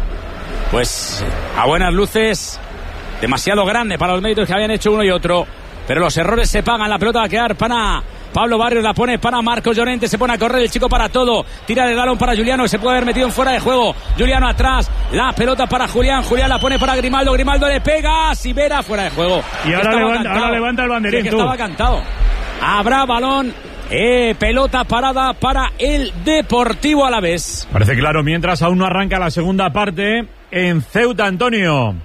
[SPEAKER 10] pues a buenas luces, demasiado grande para los méritos que habían hecho uno y otro. Pero los errores se pagan. La pelota va a quedar para Pablo Barrios, la pone para Marcos Llorente, se pone a correr el chico para todo. Tira el balón para Juliano, que se puede haber metido en fuera de juego. Juliano atrás, la pelota para Julián. Julián la pone para Grimaldo, Grimaldo le pega. Sivera fuera de juego.
[SPEAKER 11] Y ahora
[SPEAKER 10] Estaba
[SPEAKER 11] levanta,
[SPEAKER 10] cantado.
[SPEAKER 11] ahora levanta el banderín,
[SPEAKER 10] Sí, que
[SPEAKER 11] tú.
[SPEAKER 10] estaba cantado. Habrá balón, eh, pelota parada para el Deportivo Alavés.
[SPEAKER 2] Parece claro, mientras aún no arranca la segunda parte en Ceuta, Antonio.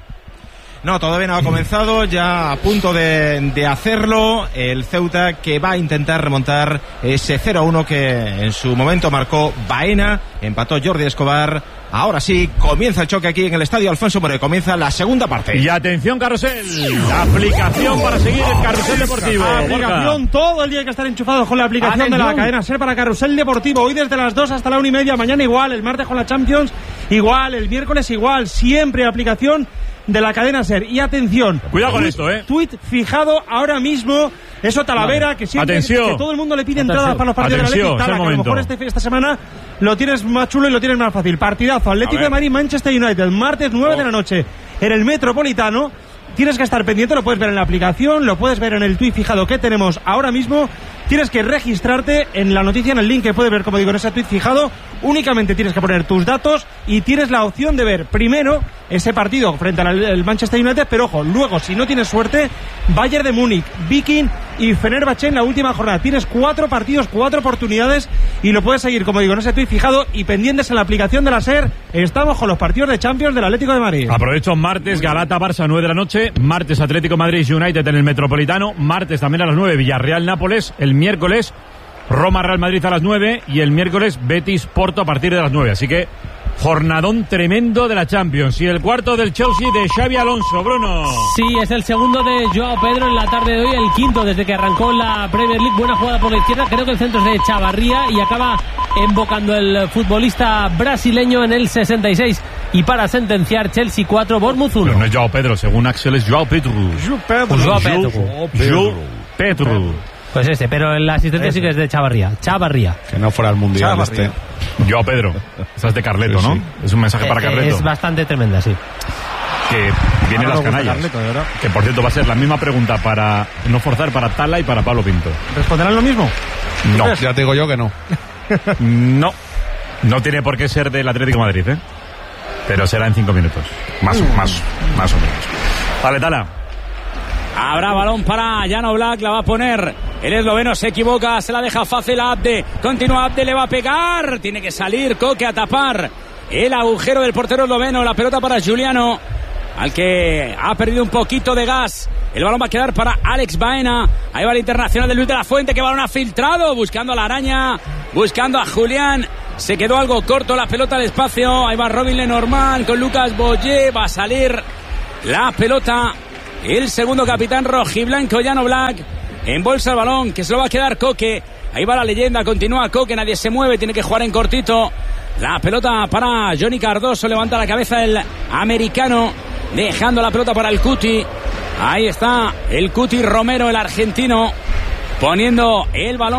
[SPEAKER 12] No, todavía no ha comenzado, ya a punto de, de hacerlo el Ceuta, que va a intentar remontar ese cero a uno que en su momento marcó Baena, empató Jordi Escobar. Ahora sí, comienza el choque aquí en el estadio Alfonso Moreno, comienza la segunda parte.
[SPEAKER 2] Y atención, Carrusel, la aplicación para seguir el Carrusel Deportivo.
[SPEAKER 3] Aplicación, todo el día hay que estar enchufados con la aplicación
[SPEAKER 2] Atención.
[SPEAKER 3] de la cadena SER para Carrusel Deportivo. Hoy desde las dos hasta la una y media, mañana igual, el martes con la Champions igual, el miércoles igual, siempre aplicación de la cadena SER. Y atención,
[SPEAKER 2] Cuidado con
[SPEAKER 3] tuit-
[SPEAKER 2] esto, eh.
[SPEAKER 3] Tuit fijado ahora mismo, eso Talavera, que siempre
[SPEAKER 2] Atención.
[SPEAKER 3] que todo el mundo le pide
[SPEAKER 2] Atención.
[SPEAKER 3] entradas para los partidos
[SPEAKER 2] Atención,
[SPEAKER 3] del Atlético,
[SPEAKER 2] es el
[SPEAKER 3] Tala, que a lo
[SPEAKER 2] momento.
[SPEAKER 3] mejor este, esta semana lo tienes más chulo y lo tienes más fácil. Partidazo, Atlético de Madrid, Manchester United, martes nueve de la noche, en el Metropolitano. Tienes que estar pendiente, lo puedes ver en la aplicación, lo puedes ver en el tuit fijado que tenemos ahora mismo. Tienes que registrarte en la noticia, en el link que puedes ver, como digo, en ese tuit fijado. Únicamente tienes que poner tus datos y tienes la opción de ver primero ese partido frente al el Manchester United, pero ojo, luego, si no tienes suerte, Bayern de Múnich, Viking y Fenerbahce en la última jornada. Tienes cuatro partidos, cuatro oportunidades y lo puedes seguir, como digo, en ese tuit fijado y pendientes en la aplicación de la SER. Estamos con los partidos de Champions del Atlético de Madrid.
[SPEAKER 2] Aprovecho martes, Galata-Barça, nueve de la noche. Martes, Atlético Madrid United en el Metropolitano. Martes también a las nueve, Villarreal-Nápoles. El miércoles, Roma Real Madrid a las nueve y el miércoles Betis Porto a partir de las nueve. Así que jornadón tremendo de la Champions. Y el cuarto del Chelsea de Xabi Alonso, Bruno.
[SPEAKER 9] Sí, es el segundo de Joao Pedro en la tarde de hoy, el quinto desde que arrancó la Premier League. Buena jugada por la izquierda, creo que el centro es de Chavarría y acaba embocando el futbolista brasileño en el sesenta y seis. Y para sentenciar, Chelsea cuatro, Bournemouth uno.
[SPEAKER 2] Pero no es Joao Pedro, según Axel es Joao Pedro.
[SPEAKER 9] Joao Pedro. Joao Pedro.
[SPEAKER 2] Joao Pedro.
[SPEAKER 9] Pues este, pero la asistencia sí que es de Chavarría. Chavarría.
[SPEAKER 8] Que no fuera el mundial
[SPEAKER 9] Chavarría.
[SPEAKER 8] este.
[SPEAKER 2] Joao Pedro. Esa es de Carleto,
[SPEAKER 8] Sí,
[SPEAKER 2] ¿no?
[SPEAKER 8] sí.
[SPEAKER 2] Es un mensaje para
[SPEAKER 9] Eh,
[SPEAKER 2] Carleto.
[SPEAKER 9] Es bastante tremenda, sí.
[SPEAKER 2] Que viene
[SPEAKER 3] Ahora
[SPEAKER 2] las
[SPEAKER 3] me gusta
[SPEAKER 2] canallas.
[SPEAKER 3] Carleto, de verdad.
[SPEAKER 2] Que por cierto va a ser la misma pregunta para no forzar para Tala y para Pablo Pinto.
[SPEAKER 3] ¿Responderán lo mismo?
[SPEAKER 2] No.
[SPEAKER 8] Ya te digo yo que no.
[SPEAKER 2] No. No tiene por qué ser del Atlético de Madrid, ¿eh? Pero será en cinco minutos. Más, más, más o menos. Vale, Tala.
[SPEAKER 10] Habrá balón para Jan Oblak, la va a poner el esloveno, se equivoca, se la deja fácil a Abde, continúa Abde, le va a pegar, tiene que salir Koke a tapar el agujero del portero esloveno, la pelota para Giuliano, al que ha perdido un poquito de gas. El balón va a quedar para Alex Baena. Ahí va el internacional de Luis de la Fuente, que balón ha filtrado, buscando a la araña, buscando a Julián. Se quedó algo corto la pelota al espacio. Ahí va Robin Lenormand con Lucas Boyer. Va a salir la pelota. El segundo capitán rojiblanco, Jan Oblak. Embolsa el balón, que se lo va a quedar Koke. Ahí va la leyenda, continúa Koke, nadie se mueve, tiene que jugar en cortito. La pelota para Johnny Cardoso, levanta la cabeza el americano, dejando la pelota para el Cuti. Ahí está el Cuti Romero, el argentino, poniendo el balón.